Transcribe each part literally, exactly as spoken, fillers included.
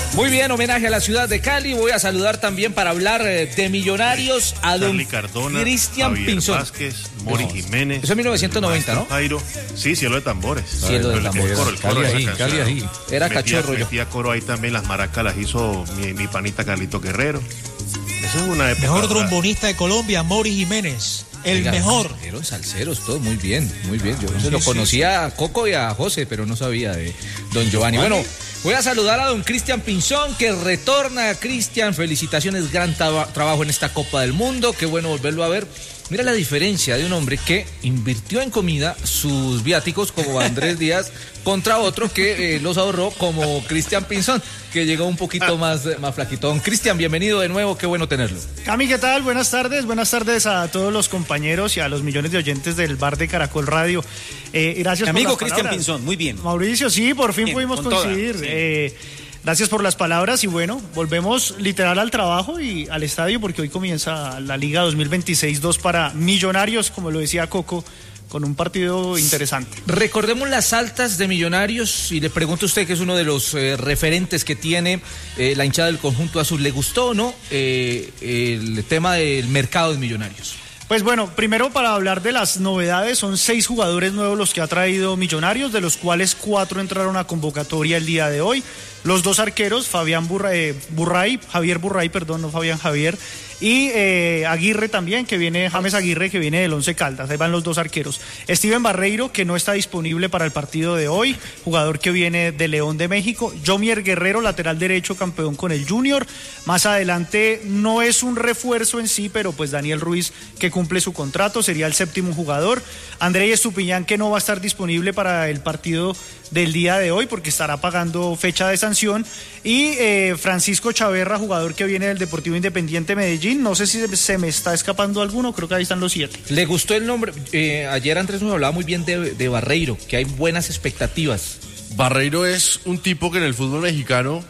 Muy bien, homenaje a la ciudad de Cali. Voy a saludar también para hablar de Millonarios a don Cristian Pinzón. Vázquez, Mori no. Jiménez. Eso es mil novecientos noventa, ¿no? Jairo. Sí, Cielo de Tambores. Cielo de Tambores. Coro, el coro Cali, ahí, Cali ahí. Era metía, cachorro yo. Metía coro ahí también, las maracas las hizo mi, mi panita Carlito Guerrero. Eso es una época. Mejor trombonista de Colombia, Mori Jiménez. El Oiga, mejor. Eran salseros, todo muy bien, muy bien. Yo no se lo conocía a Coco y a José, pero no sabía de don Giovanni. Bueno, voy a saludar a don Cristian Pinzón, que retorna. Cristian, felicitaciones, gran tra- trabajo en esta Copa del Mundo. Qué bueno volverlo a ver. Mira la diferencia de un hombre que invirtió en comida sus viáticos, como Andrés Díaz, contra otro que eh, los ahorró, como Cristian Pinzón, que llegó un poquito más, más flaquitón. Cristian, bienvenido de nuevo, qué bueno tenerlo. Cami, ¿qué tal? Buenas tardes, buenas tardes a todos los compañeros y a los millones de oyentes del bar de Caracol Radio. Eh, gracias Mi amigo por las Cristian Pinzón, muy bien. Mauricio, sí, por fin bien, pudimos coincidir. Sí. Eh, Gracias por las palabras y bueno, volvemos literal al trabajo y al estadio porque hoy comienza la Liga dos mil veintiséis dos para Millonarios, como lo decía Coco, con un partido interesante. Recordemos las altas de Millonarios y le pregunto a usted, que es uno de los eh, referentes que tiene eh, la hinchada del conjunto azul, ¿le gustó o no eh, el tema del mercado de Millonarios? Pues bueno, primero para hablar de las novedades, son seis jugadores nuevos los que ha traído Millonarios, de los cuales cuatro entraron a convocatoria el día de hoy. Los dos arqueros, Fabián Burray, Burray, Javier Burray, perdón, no Fabián Javier, y eh, Aguirre también, que viene, James Aguirre, que viene del Once Caldas, ahí van los dos arqueros. Steven Barreiro, que no está disponible para el partido de hoy, jugador que viene de León de México. Jomier Guerrero, lateral derecho, campeón con el Junior. Más adelante no es un refuerzo en sí, pero pues Daniel Ruiz, que cumple su contrato, sería el séptimo jugador. Andrés Estupiñán, que no va a estar disponible para el partido del día de hoy porque estará pagando fecha de sanción, y eh, Francisco Chaverra, jugador que viene del Deportivo Independiente Medellín. No sé si se me está escapando alguno, creo que ahí están los siete. ¿Le gustó el nombre? Eh, ayer Andrés nos hablaba muy bien de, de Barreiro, que hay buenas expectativas. Barreiro es un tipo que en el fútbol mexicano,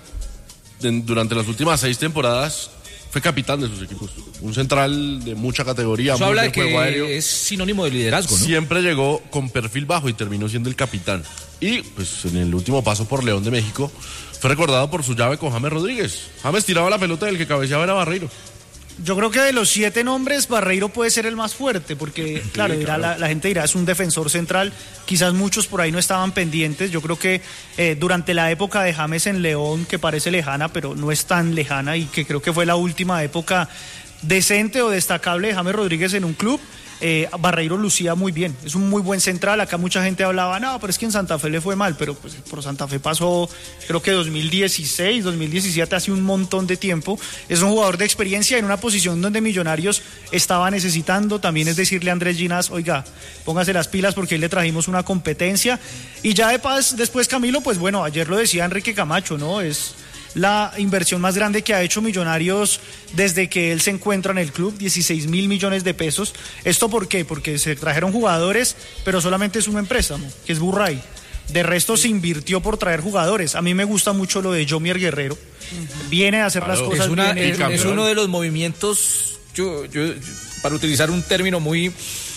de, durante las últimas seis temporadas, fue capitán de sus equipos. Un central de mucha categoría. Eso muy habla de de que juego aéreo. Es sinónimo de liderazgo, ¿no? Siempre llegó con perfil bajo y terminó siendo el capitán. Y pues en el último paso por León de México fue recordado por su llave con James Rodríguez. James tiraba la pelota y el que cabeceaba era Barreiro. Yo creo que de los siete nombres, Barreiro puede ser el más fuerte, porque, sí, claro, dirá, claro. La, la gente dirá, es un defensor central. Quizás muchos por ahí no estaban pendientes. Yo creo que eh, durante la época de James en León, que parece lejana, pero no es tan lejana, y que creo que fue la última época decente o destacable de James Rodríguez en un club, Eh, Barreiro lucía muy bien, es un muy buen central. Acá mucha gente hablaba, no, pero es que en Santa Fe le fue mal, pero pues por Santa Fe pasó, creo que dos mil dieciséis, dos mil diecisiete, hace un montón de tiempo. Es un jugador de experiencia en una posición donde Millonarios estaba necesitando. También es decirle a Andrés Ginás, oiga, póngase las pilas porque ahí le trajimos una competencia. Y ya de paz, después Camilo, pues bueno, ayer lo decía Enrique Camacho, ¿no? Es la inversión más grande que ha hecho Millonarios desde que él se encuentra en el club, dieciséis mil millones de pesos. ¿Esto por qué? Porque se trajeron jugadores, pero solamente es un préstamo, que es Burray. De resto se invirtió por traer jugadores. A mí me gusta mucho lo de Jomier Guerrero. Viene a hacer claro, las cosas es una, bien. Es, es uno de los movimientos, yo, yo, para utilizar un término muy...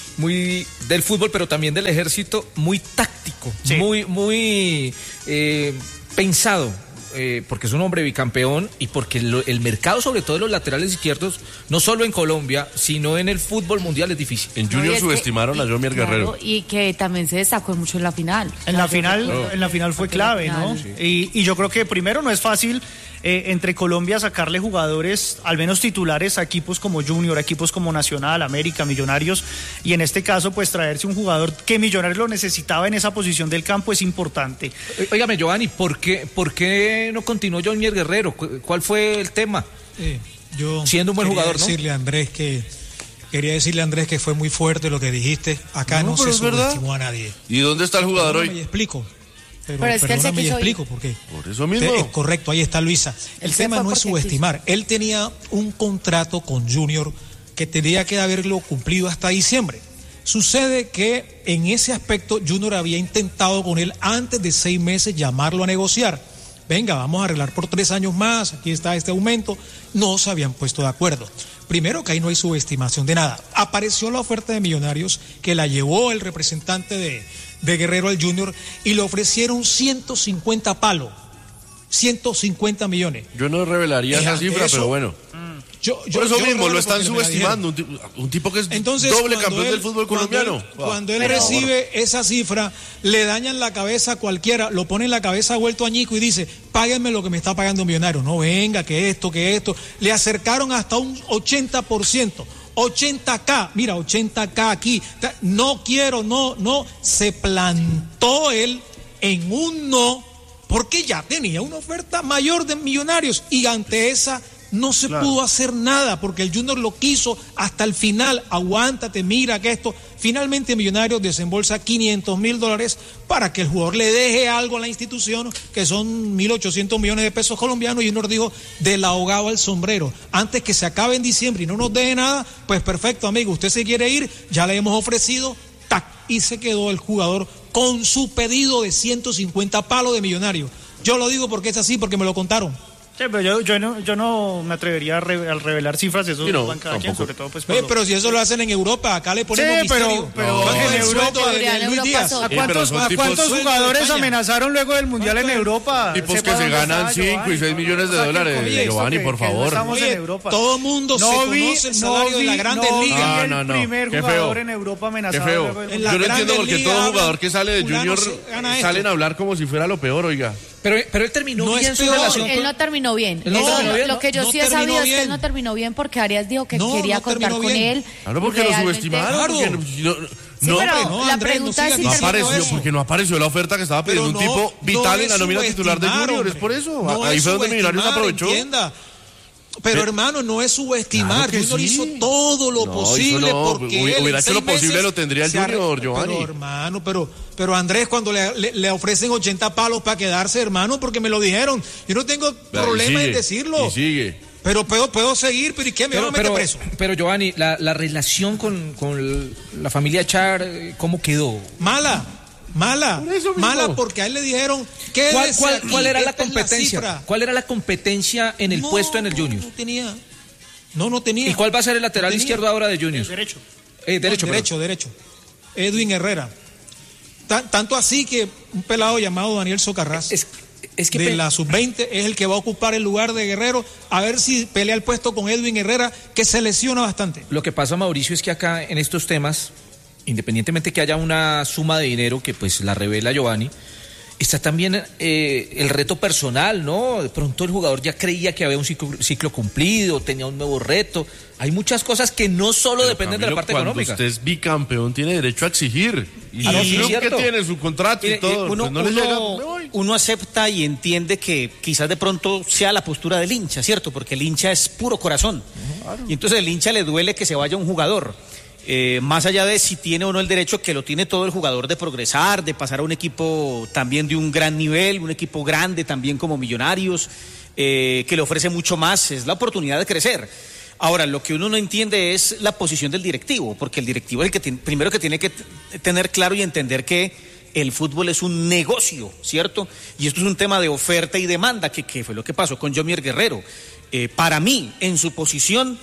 muy del fútbol, pero también del ejército, muy táctico, sí. muy, muy eh, pensado. Eh, porque es un hombre bicampeón y porque lo, el mercado, sobre todo de los laterales izquierdos, no solo en Colombia, sino en el fútbol mundial, es difícil. En Junior no, subestimaron que, y, a Jomier Guerrero. Claro, y que también se destacó mucho en la final. En la final, oh. en la final fue clave, final. ¿no? Sí. Y, y yo creo que primero no es fácil eh, entre Colombia sacarle jugadores, al menos titulares, a equipos como Junior, a equipos como Nacional, América, Millonarios, y en este caso pues traerse un jugador que Millonarios lo necesitaba en esa posición del campo es importante. Óigame, Giovanni, ¿por qué, por qué no continuó Jomier Guerrero? ¿Cuál fue el tema? Eh, yo Siendo un buen jugador, ¿no? Decirle a Andrés que, quería decirle a Andrés que fue muy fuerte lo que dijiste. Acá no, no se subestimó a nadie. ¿Y dónde está el jugador hoy? Me explico. Pero, pero es que él se quiso explico por qué. Por eso mismo. Es correcto, ahí está Luisa. El él tema no es subestimar. Quiso. Él tenía un contrato con Junior que tenía que haberlo cumplido hasta diciembre. Sucede que en ese aspecto Junior había intentado con él antes de seis meses llamarlo a negociar. Venga, vamos a arreglar por tres años más, aquí está este aumento. No se habían puesto de acuerdo. Primero que ahí no hay subestimación de nada. Apareció la oferta de Millonarios que la llevó el representante de, de Guerrero al Junior y le ofrecieron ciento cincuenta palos. ciento cincuenta millones. Yo no revelaría Eh, esa ante cifra, eso, pero bueno. Yo, yo, Por eso yo mismo revelo lo están porque me la subestimando. Un, ti- un tipo que es Entonces, doble cuando campeón él- del fútbol cuando colombiano. él- Cuando él Pero- recibe esa cifra, le dañan la cabeza a cualquiera, lo pone en la cabeza vuelto añico y dice, páguenme lo que me está pagando Millonario. No, venga, que esto, que esto. Le acercaron hasta un ochenta por ciento. ochenta K, mira, ochenta K aquí. No quiero, no, no. Se plantó él en un no, porque ya tenía una oferta mayor de Millonarios y ante esa no se Claro. pudo hacer nada porque el Junior lo quiso hasta el final. Aguántate, mira que esto. Finalmente Millonarios desembolsa quinientos mil dólares para que el jugador le deje algo a la institución, que son mil ochocientos millones de pesos colombianos, y Junior dijo, del ahogado al sombrero. Antes que se acabe en diciembre y no nos deje nada, pues perfecto, amigo, usted se quiere ir, ya le hemos ofrecido, tac, y se quedó el jugador con su pedido de ciento cincuenta palos de Millonarios. Yo lo digo porque es así, porque me lo contaron. Sí, pero yo, yo, no, yo no me atrevería a, re- a revelar cifras, eso Sí, no, van cada quien, tampoco. sobre todo pues por Oye, lo- pero si eso lo hacen en Europa, acá le ponemos Sí, misterio. pero- pero ¿Cuánto en es el Europa- sueldo de- de en Luis Europa Díaz? son- ¿A Sí, cuántos, pero son a tipos- cuántos sueldo de jugadores España. amenazaron luego del Mundial en ¿Cuánto es? Europa? Tipos Sepa que se dónde ganan está cinco Giovanni, y seis no, millones de no saquen dólares. con esto, Giovanni, que- por que no favor. estamos en Oye, Europa. todo mundo se No vi, conoce el no salario de la vi, Grandes no vi Ligas. No, el no, no. primer Qué jugador feo. en Europa Qué amenazado feo. luego del En Yo la no Mundial. entiendo Grandes por qué Ligas todo hablan, jugador que sale de fulano Junior se gana salen esto. a hablar como si fuera lo peor, oiga. Pero, pero él terminó No bien es su peor. relación Él con... no terminó bien. Él no Eso, terminó lo- bien, lo que yo no sí he terminó sabido es que bien. él no terminó bien porque Arias dijo que No, quería no contar terminó con bien. él. Claro, porque lo Realmente- subestimaron. Claro. Porque no, no, Sí, no, pero no, la Andrés, pregunta no es sigas si no diciendo terminó apareció, eso. bien. porque no apareció la oferta que estaba pidiendo Pero un no- tipo vital no en la es nómina titular de subestimar, Junior. Es hombre. por eso. No Ahí es fue donde Millonarios subestimar, aprovechó. entienda. Pero Pe- hermano, no es subestimar. Claro que Junior sí. hizo todo lo No, posible hizo no, porque hubiera- él hubiera en hecho lo seis posible, meses lo tendría el se arre- Junior, Giovanni. Pero hermano, pero, pero Andrés, cuando le, le- le ofrecen ochenta palos para quedarse, hermano, porque me lo dijeron. Yo no tengo Y problema en sigue, decirlo. Y sigue. Pero puedo, puedo seguir, pero ¿y qué? ¿Me van Pero, a meter pero, preso? pero Giovanni, la, la relación con, con la familia Char, eh, ¿cómo quedó? Mala, mala, Por eso mismo. mala porque a él le dijeron que ¿Cuál, cuál, cuál era la competencia? ¿Cuál ¿Cuál era la competencia en el puesto en el Junior? No tenía. No, no tenía. ¿Y cuál va a ser el lateral No tenía. izquierdo ahora de Junior? Derecho. Eh, derecho, No, derecho, derecho. Edwin Herrera. Ta- tanto así que un pelado llamado Daniel Socarrás, Es, es que de pe- la sub veinte, es el que va a ocupar el lugar de Guerrero, a ver si pelea el puesto con Edwin Herrera, que se lesiona bastante. lo que pasa, Mauricio, es que acá en estos temas, independientemente que haya una suma de dinero que pues la revela Giovanni, está también eh, el reto personal, ¿no? De pronto el jugador ya creía que había un ciclo, ciclo cumplido, tenía un nuevo reto. Hay muchas cosas que no solo Pero, dependen de Camilo, la parte cuando económica. usted es bicampeón, tiene derecho a exigir. Y Ah, no, el sí, club que cierto. tiene su contrato y Mire, todo, eh, uno, pues no le uno- llega, me voy. uno acepta y entiende que quizás de pronto sea la postura del hincha, ¿cierto? Porque el hincha es puro corazón. Y entonces el hincha le duele que se vaya un jugador. Eh, más allá de si tiene o no el derecho, que lo tiene todo el jugador de progresar, de pasar a un equipo también de un gran nivel, un equipo grande también como Millonarios, eh, que le ofrece mucho más, es la oportunidad de crecer. Ahora, lo que uno no entiende es la posición del directivo, porque el directivo es el que tiene, primero que tiene que t- tener claro y entender que el fútbol es un negocio, ¿cierto? Y esto es un tema de oferta y demanda, que, que fue lo que pasó con Yomier Guerrero. Eh, para mí, en su posición,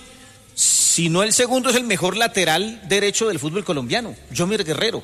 si no el segundo, es el mejor lateral derecho del fútbol colombiano, Yomier Guerrero.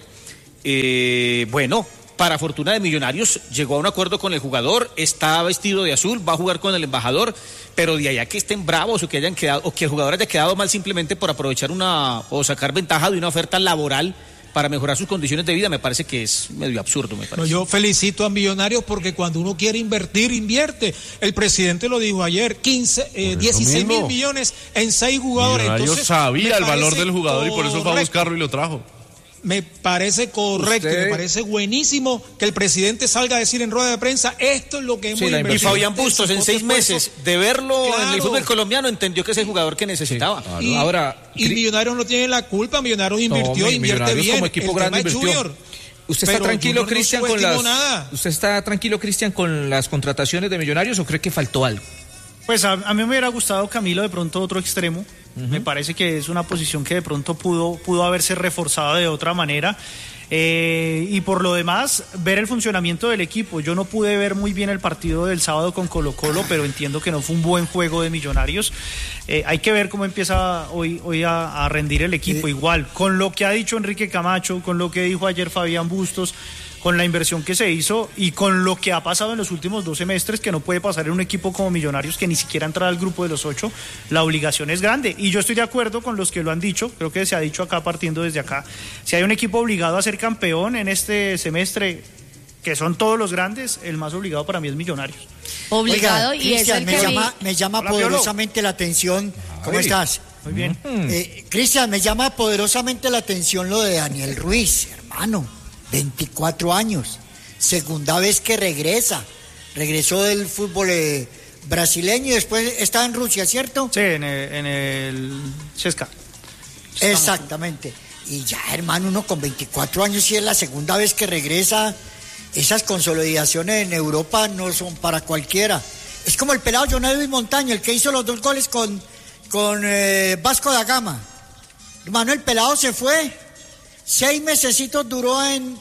Eh, bueno, para fortuna de Millonarios, llegó a un acuerdo con el jugador, está vestido de azul, va a jugar con el embajador, pero de allá que estén bravos o que hayan quedado, o que el jugador haya quedado mal simplemente por aprovechar una, o sacar ventaja de una oferta laboral para mejorar sus condiciones de vida, me parece que es medio absurdo, me parece. No, yo felicito a Millonarios porque cuando uno quiere invertir, invierte. El presidente lo dijo ayer, quince, eh, Por eso dieciséis mil mismo. millones en seis jugadores. Millonarios Entonces, sabía me el valor parece del jugador y por eso fue a correcto. buscarlo y lo trajo. Me parece correcto, Usted- me parece buenísimo que el presidente salga a decir en rueda de prensa, esto es lo que hemos Sí, la Y invertido. Fabián Bustos, en seis meses de verlo en el Claro. fútbol colombiano, entendió que es el jugador que necesitaba. Claro. Y, Ahora, y Cri- Millonarios no tiene la culpa, Millonarios invirtió, No, invierte Millonarios bien. como equipo El grande tema es invirtió. Junior. ¿Usted está Pero tranquilo, Junior no Cristian, con subestimó las nada. ¿Usted está tranquilo, Cristian, con las contrataciones de Millonarios o cree que faltó algo? Pues a, a mí me hubiera gustado, Camilo, de pronto otro extremo. Me parece que es una posición que de pronto pudo, pudo haberse reforzado de otra manera. Eh, y por lo demás, ver el funcionamiento del equipo. Yo no pude ver muy bien el partido del sábado con Colo Colo, pero entiendo que no fue un buen juego de Millonarios. Eh, hay que ver cómo empieza hoy, hoy a, a rendir el equipo. Igual, con lo que ha dicho Enrique Camacho, con lo que dijo ayer Fabián Bustos, con la inversión que se hizo y con lo que ha pasado en los últimos dos semestres, que no puede pasar en un equipo como Millonarios que ni siquiera entra al grupo de los ocho, la obligación es grande. Y yo estoy de acuerdo con los que lo han dicho, creo que se ha dicho acá, partiendo desde acá, si hay un equipo obligado a ser campeón en este semestre, que son todos los grandes, el más obligado para mí es Millonarios. Obligado. Oiga, y es Cristian, el me que llama, me llama Hola, poderosamente la atención. ¿Cómo Ay. estás? Muy bien. Eh, Cristian, me llama poderosamente la atención lo de Daniel Ruiz, hermano. veinticuatro años. Segunda vez que regresa. Regresó del fútbol eh, brasileño y después está en Rusia, ¿cierto? Sí, en el, en el Chesca. Exactamente. Y ya, hermano, uno con veinticuatro años y es la segunda vez que regresa. Esas consolidaciones en Europa no son para cualquiera. Es como el pelado John Edwin Montaño, el que hizo los dos goles con, con eh, Vasco da Gama. Hermano, el pelado se fue. Seis mesecitos duró en,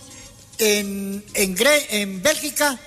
en, en, Gre- en Bélgica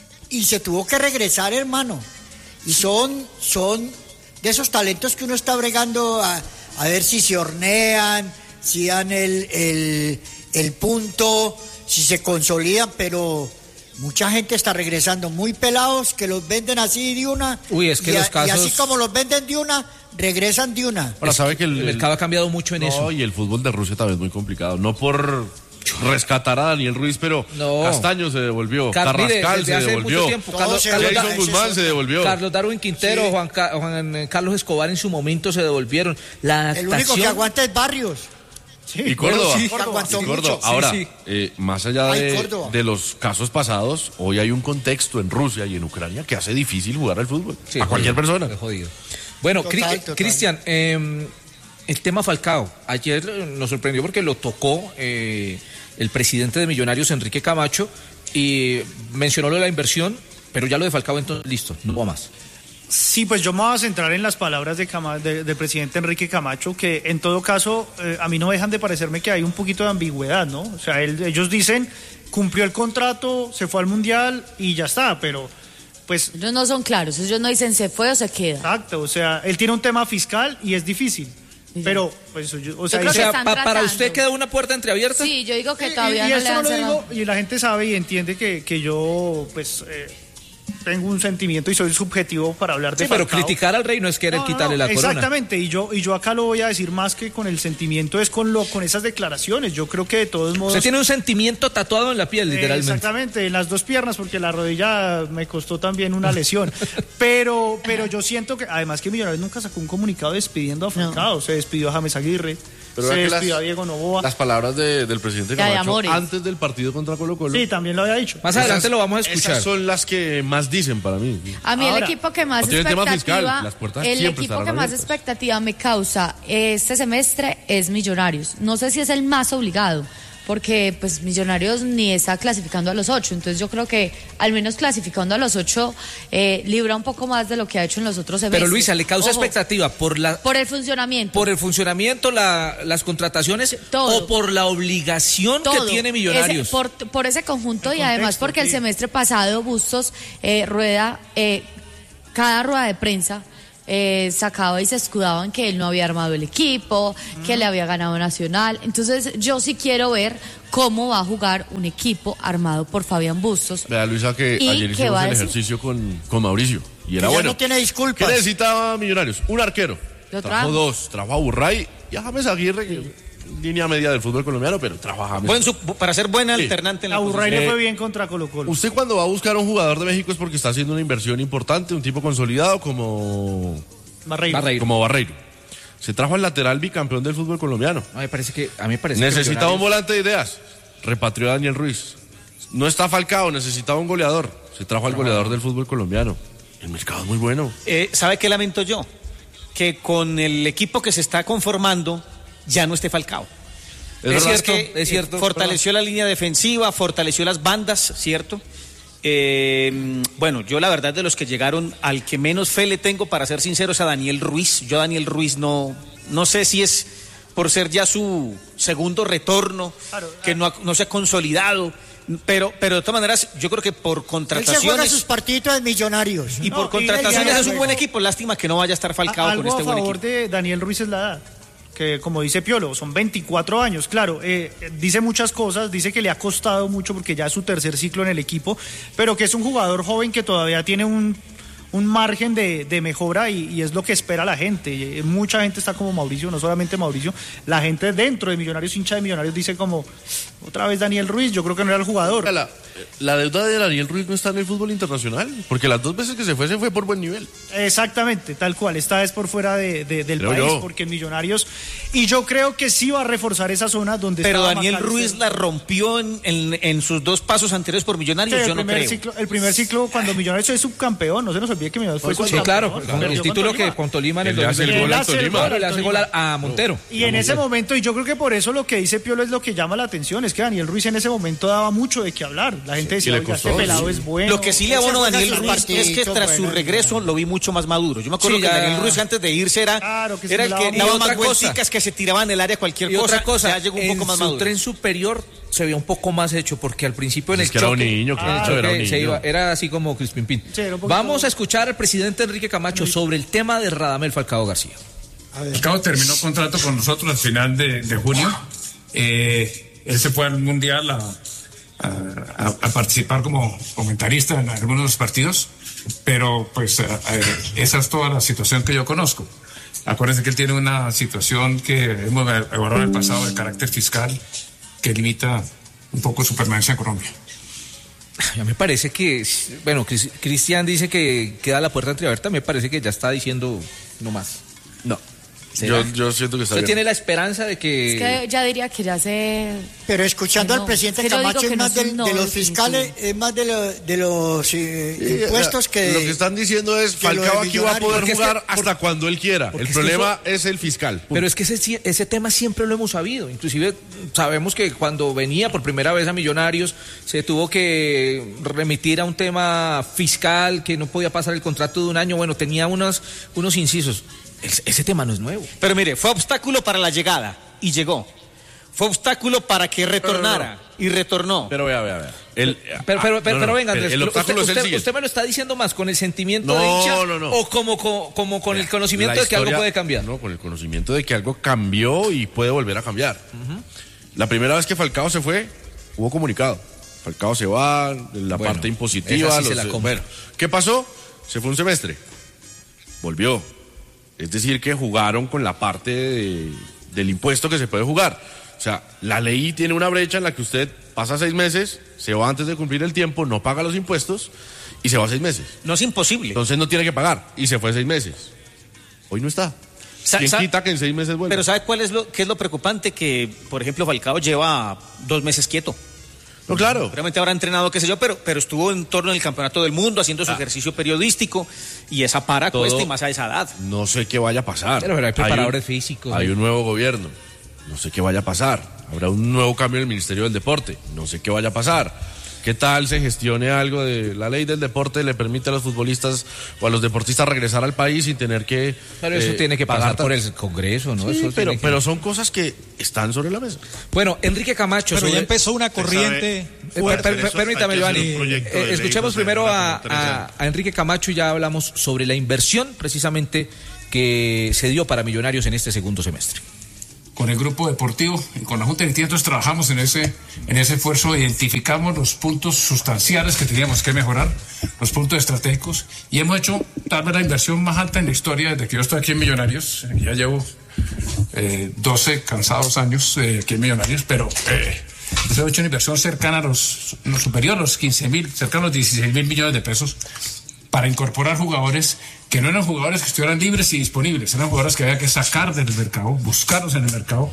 y se tuvo que regresar, hermano. Y son, son de esos talentos que uno está bregando a, a ver si se hornean, si dan el, el, el punto, si se consolidan, pero mucha gente está regresando muy pelados que los venden así de una. Uy, es que y, los a- casos- y así como los venden de una, regresan de una. Ahora, sabe que el, El mercado ha cambiado mucho en no, eso. y el fútbol de Rusia también es muy complicado. No por rescatar a Daniel Ruiz, pero No. Castaño se devolvió, Car- mire, Carrascal desde se hace devolvió, mucho tiempo, Todos Carlos, se Carlos, devolvieron. Da- Jason Guzmán eso- se devolvió. Carlos Darwin Quintero, Sí. Juan, Ca- Juan Carlos Escobar en su momento se devolvieron. La El adaptación. único que aguanta es Barrios. Y Córdoba, sí, que aguantó y mucho. Córdoba. Sí, Ahora, sí. eh, más allá Ay, de, Córdoba. de los casos pasados, hoy hay un contexto en Rusia y en Ucrania que hace difícil jugar al fútbol. Sí, a cualquier jodido, persona. es jodido. Bueno, Total, Cri- total. Cristian, eh, el tema Falcao. Ayer nos sorprendió porque lo tocó eh, el presidente de Millonarios, Enrique Camacho, y mencionó lo de la inversión, pero ya lo de Falcao, entonces, listo, no va más. Sí, pues yo me voy a centrar en las palabras de Cama- de- del presidente Enrique Camacho, que en todo caso eh, a mí no dejan de parecerme que hay un poquito de ambigüedad, ¿no? O sea, él- ellos dicen, cumplió el contrato, se fue al Mundial y ya está, pero pues Ellos no son claros, ellos no dicen se fue o se queda. exacto, o sea, él tiene un tema fiscal y es difícil, pero pues yo- o sea, creo O dice- que sea, están pa- para tratando. usted queda una puerta entreabierta. Sí, yo digo que Y- todavía y, no esto le no han lo cerrado. digo, y la gente sabe y entiende que, que yo pues eh, tengo un sentimiento y soy subjetivo para hablar de Sí, pero Falcao. criticar al rey no es querer No, no, quitarle no, la corona. exactamente, y yo, y yo acá lo voy a decir más que con el sentimiento, es con lo, con esas declaraciones. Yo creo que de todos modos. Usted tiene un sentimiento tatuado en la piel, Eh, literalmente. exactamente, en las dos piernas, porque la rodilla me costó también una lesión. pero, pero yo siento que, además que Millonarios nunca sacó un comunicado despidiendo a Falcao. Se despidió a James Aguirre, Pero se vea que despidió las- a Diego Novoa. Las palabras de- del presidente Ya de Camacho amores. antes del partido contra Colo Colo. Sí, también lo había dicho. Más adelante lo vamos a escuchar. Esas son las que más dicen para mí. A mí Ahora, el equipo que más no tiene tema expectativa, fiscal, las puertas el siempre equipo estarán que más abiertas. expectativa me causa este semestre es Millonarios. No sé si es el más obligado, porque pues Millonarios ni está clasificando a los ocho, entonces yo creo que al menos clasificando a los ocho eh, libra un poco más de lo que ha hecho en los otros semestres. Pero Luisa, ¿le causa Ojo, expectativa por la por el funcionamiento. por el funcionamiento, la- las contrataciones Todo. o por la obligación Todo. que tiene Millonarios? Ese- por, por ese conjunto El y además contexto, porque el sí. semestre pasado Bustos eh, Rueda, eh, cada rueda de prensa eh, sacaba y se escudaba en que él no había armado el equipo, que le había ganado Nacional. Entonces yo sí quiero ver cómo va a jugar un equipo armado por Fabián Bustos. Vea, Luisa, que ¿Y ayer qué hicimos va a el decir? ejercicio con, con Mauricio. Y era ya bueno. no tiene disculpas. ¿Qué necesitaba Millonarios? Un arquero. Lo Trajo trajo. dos. Trajo a Burray y a James Aguirre, que línea media del fútbol colombiano, pero trajo a James. Buen su- para ser buena Sí. alternante en la A Burray posición. le Eh, fue bien contra Colo Colo. Usted cuando va a buscar a un jugador de México es porque está haciendo una inversión importante, un tipo consolidado como, Barreiro. Barreiro. como Barreiro. Se trajo al lateral bicampeón del fútbol colombiano. A mí me parece que a mí me parece que Necesitaba un Millonarios- volante de ideas. Repatrió a Daniel Ruiz. No está Falcao, necesitaba un goleador. Se trajo al goleador del fútbol colombiano. El mercado es muy bueno. Eh, ¿Sabe qué lamento yo? Que con el equipo que se está conformando ya no esté Falcao. Es verdad. cierto, es cierto, Fortaleció la línea defensiva, fortaleció las bandas, ¿cierto? Eh, bueno, yo la verdad de los que llegaron, al que menos fe le tengo, para ser sincero, es a Daniel Ruiz. Yo a Daniel Ruiz no, no sé si es por ser ya su segundo retorno, Claro, que no, ha- no se ha consolidado, pero, pero de todas maneras, yo creo que por Él se juega contrataciones sus partidos de Millonarios. y No, por y- contrataciones y- es un buen equipo. Lástima que no vaya a estar Falcao Algo con este a buen favor equipo. de Daniel Ruiz es la edad. que como dice Piolo, son veinticuatro años, claro, eh, dice muchas cosas, dice que le ha costado mucho porque ya es su tercer ciclo en el equipo, pero que es un jugador joven que todavía tiene un, un margen de, de mejora y, y es lo que espera la gente. Eh, mucha gente está como Mauricio, no solamente Mauricio, la gente dentro de Millonarios, hincha de Millonarios, dice como, otra vez Daniel Ruiz, yo creo que no era el jugador. La, la deuda de Daniel Ruiz no está en el fútbol internacional, porque las dos veces que se fue, se fue por buen nivel. Exactamente, tal cual, esta vez por fuera de, de, del Creo país, yo. porque en Millonarios, y yo creo que sí va a reforzar esa zona donde Pero estaba Daniel Macalister. Ruiz la rompió en, en, en sus dos pasos anteriores por Millonarios, Sí, yo el, no primer creo. ciclo, el primer ciclo cuando Millonarios es subcampeón, no se nos olvide que Millonarios fue Sí, subcampeón. claro, perdió con el con título Tolima. que con Tolima en el Él le hace el dos mil gol veinte. al Él hace el Tolima. gol Claro, le hace gol a, a Montero. Y en ese momento, y yo creo que por eso lo que dice Piolo es lo que llama la atención, es que Daniel Ruiz en ese momento daba mucho de qué hablar. La gente Sí, decía, le oiga, costó, este pelado sí. es bueno. Lo que sí le Ese abono a juega Daniel sus Ruiz es que partiditos tras su buenos, regreso lo vi mucho más maduro. Yo me acuerdo Sí, que ya. Daniel Ruiz antes de irse era, Claro, que era el simulaba que muy daba bien. más Y otra cosa. vuelticas, que se tiraba en el área cualquier Y cosa. otra cosa, ya llegó un en poco más su maduro. tren superior se veía un poco más hecho, porque al principio en Es el que era un choque, niño, en el claro, choque era un se niño. iba- era así como Crispin Pin. Sí, era un poquito- Vamos a escuchar al presidente Enrique Camacho sobre el tema de Radamel Falcao García. Falcao terminó contrato con nosotros al final de, de junio. Eh, él se fue al Mundial a, a- a participar como comentarista en algunos de los partidos, pero pues eh, eh, esa es toda la situación que yo conozco. Acuérdense que él tiene una situación que hemos evaluado en el pasado de carácter fiscal que limita un poco su permanencia en Colombia. Ya me parece que, bueno, Cris- Cristian dice que queda la puerta entreabierta, me parece que ya está diciendo no más. No. ¿Será? Yo, yo siento que está ¿Usted bien. tiene la esperanza de que... Es que ya diría que ya se... Pero escuchando Que no, al presidente que yo digo Camacho que es no más es un del- no de los definitivo. fiscales, es más de, lo- de los eh, Sí, impuestos que... Lo que están diciendo es, que lo de Falcao aquí va a Millonarios. poder Porque es que- jugar hasta cuando él quiera. porque El es que problema es el fiscal. punto. Pero es que ese, ese tema siempre lo hemos sabido. Inclusive sabemos que cuando venía por primera vez a Millonarios se tuvo que remitir a un tema fiscal, que no podía pasar el contrato de un año. Bueno, tenía unos, unos incisos. Es- ese tema no es nuevo. Pero mire, fue obstáculo para la llegada y llegó. Fue obstáculo para que retornara y retornó. Pero vea, vea, vea. El, Pero, pero, ah, pero, no, pero no, venga, el- Andrés, el lo- obstáculo usted, es el usted- siguiente. usted me lo está diciendo más con el sentimiento No, de hincha no, no. o como, como, como con el conocimiento La de que algo historia- puede cambiar. No, con el conocimiento de que algo cambió y puede volver a cambiar. La primera vez que Falcao se fue, hubo comunicado. Falcao se va, la Bueno, parte impositiva. esa sí se los- la compro. bueno, ¿qué pasó? Se fue un semestre. Volvió. Es decir, que jugaron con la parte de- del impuesto que se puede jugar. O sea, la ley tiene una brecha en la que usted pasa seis meses, se va antes de cumplir el tiempo, no paga los impuestos y se va seis meses. No es imposible. Entonces no tiene que pagar y se fue seis meses. Hoy no está. Sa- ¿Quién sa- quita que en seis meses vuelva? Pero ¿sabe cuál es lo, qué es lo preocupante? Que, por ejemplo, Falcao lleva dos meses quieto. No, claro. Seguramente habrá entrenado, qué sé yo, pero, pero estuvo en torno del campeonato del mundo haciendo su ejercicio periodístico y esa para Todo- cuesta y más a esa edad. No sé qué vaya a pasar. Pero, pero hay preparadores un- físicos, Hay ¿no? un nuevo gobierno. No sé qué vaya a pasar. Habrá un nuevo cambio en el Ministerio del Deporte. No sé qué vaya a pasar. ¿Qué tal se gestione algo de la ley del deporte? Le permite a los futbolistas o a los deportistas regresar al país sin tener que. Pero eso eh, tiene que pasar pagar por tan- el Congreso, ¿no? Sí, Eso pero, tiene que- pero son cosas que están sobre la mesa. Bueno, Enrique Camacho. Pero ya sobre- empezó una corriente Eh, fuerte. per- per- eso permítame, hay que hacer Giovanni. un proyecto de Eh, ley, escuchemos José, primero para a, como tres a- años. a Enrique Camacho y ya hablamos sobre la inversión precisamente que se dio para Millonarios en este segundo semestre. Con el grupo deportivo y con la Junta Directiva, entonces trabajamos en ese, en ese esfuerzo, identificamos los puntos sustanciales que teníamos que mejorar, los puntos estratégicos, y hemos hecho tal vez la inversión más alta en la historia desde que yo estoy aquí en Millonarios. Ya llevo eh, doce cansados años eh, aquí en Millonarios, pero eh, hemos hecho una inversión cercana a los, no, superior a los quince mil, cercana a los dieciséis mil millones de pesos, para incorporar jugadores que no eran jugadores que estuvieran libres y disponibles, eran jugadores que había que sacar del mercado, buscarlos en el mercado,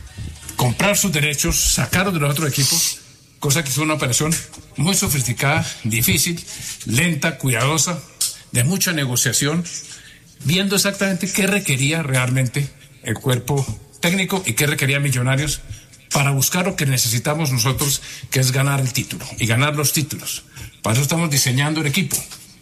comprar sus derechos, sacarlos de los otros equipos, cosa que es una operación muy sofisticada, difícil, lenta, cuidadosa, de mucha negociación, viendo exactamente qué requería realmente el cuerpo técnico y qué requería Millonarios para buscar lo que necesitamos nosotros, que es ganar el título y ganar los títulos. Para eso estamos diseñando el equipo.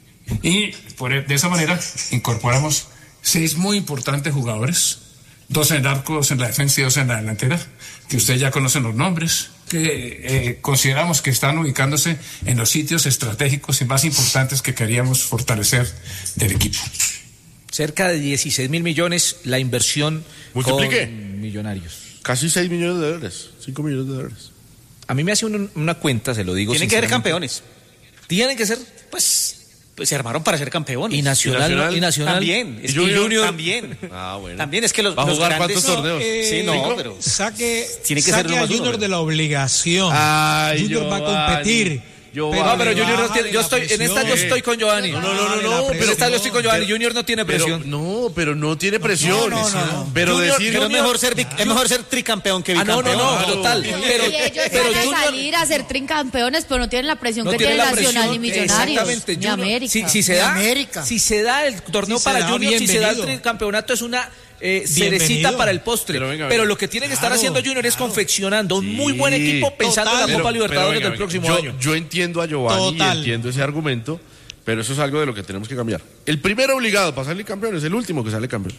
Y por, de esa manera incorporamos seis muy importantes jugadores, dos en el arco, dos en la defensa y dos en la delantera, que ustedes ya conocen los nombres, que eh, consideramos que están ubicándose en los sitios estratégicos y más importantes que queríamos fortalecer del equipo. Cerca de dieciséis mil millones la inversión Multiplique. con Millonarios. Casi seis millones de dólares, cinco millones de dólares. A mí me hace un, una cuenta, se lo digo Tienen que ser sinceramente. campeones. Tienen que ser. Pues, pues se armaron para ser campeones. Y Nacional, ¿Y Nacional? y Nacional También. Es ¿Y que Junior? Junior también. Ah, bueno. También es que los, ¿Va a los jugar grandes... cuántos torneos? Eh, Sí, no, Cinco. pero... Saque, Tiene que ser saque uno a más uno, Junior ¿no? de la obligación. Ay, Junior va a Giovanni, competir. Giovanni. No, pero le Junior no baja tiene, de yo la estoy, en esta yo presión. estoy con Giovanni. No, no, no, no, de no, la En pero esta yo estoy con Giovanni. pero- Junior no tiene pero- presión. no, pero no tiene presión. no, no, no. Pero Junior, decir pero es mejor ser, vic- es mejor ser tricampeón que Ah, no, bicampeón. no, no, Claro. total. Y Pero, ellos pero van a Junior salir a ser tricampeones, pero no tienen la presión no que tiene tiene la Nacional presión. ni Millonarios. Exactamente. Ni Junior, América. si, si se Ni da, América. si se da el torneo Si se para da, Junior, si se da el bienvenido. tricampeonato es una eh, Bienvenido. cerecita para el postre. Pero Pero, venga, venga. lo que tiene que estar Claro, haciendo Junior es claro. confeccionando un muy Sí. buen equipo pensando Total. en la Copa Pero- Libertadores pero del venga, próximo yo, año. Yo entiendo a Giovanni Total. y entiendo ese argumento, pero eso es algo de lo que tenemos que cambiar. El primero obligado para salir campeón es el último que sale campeón.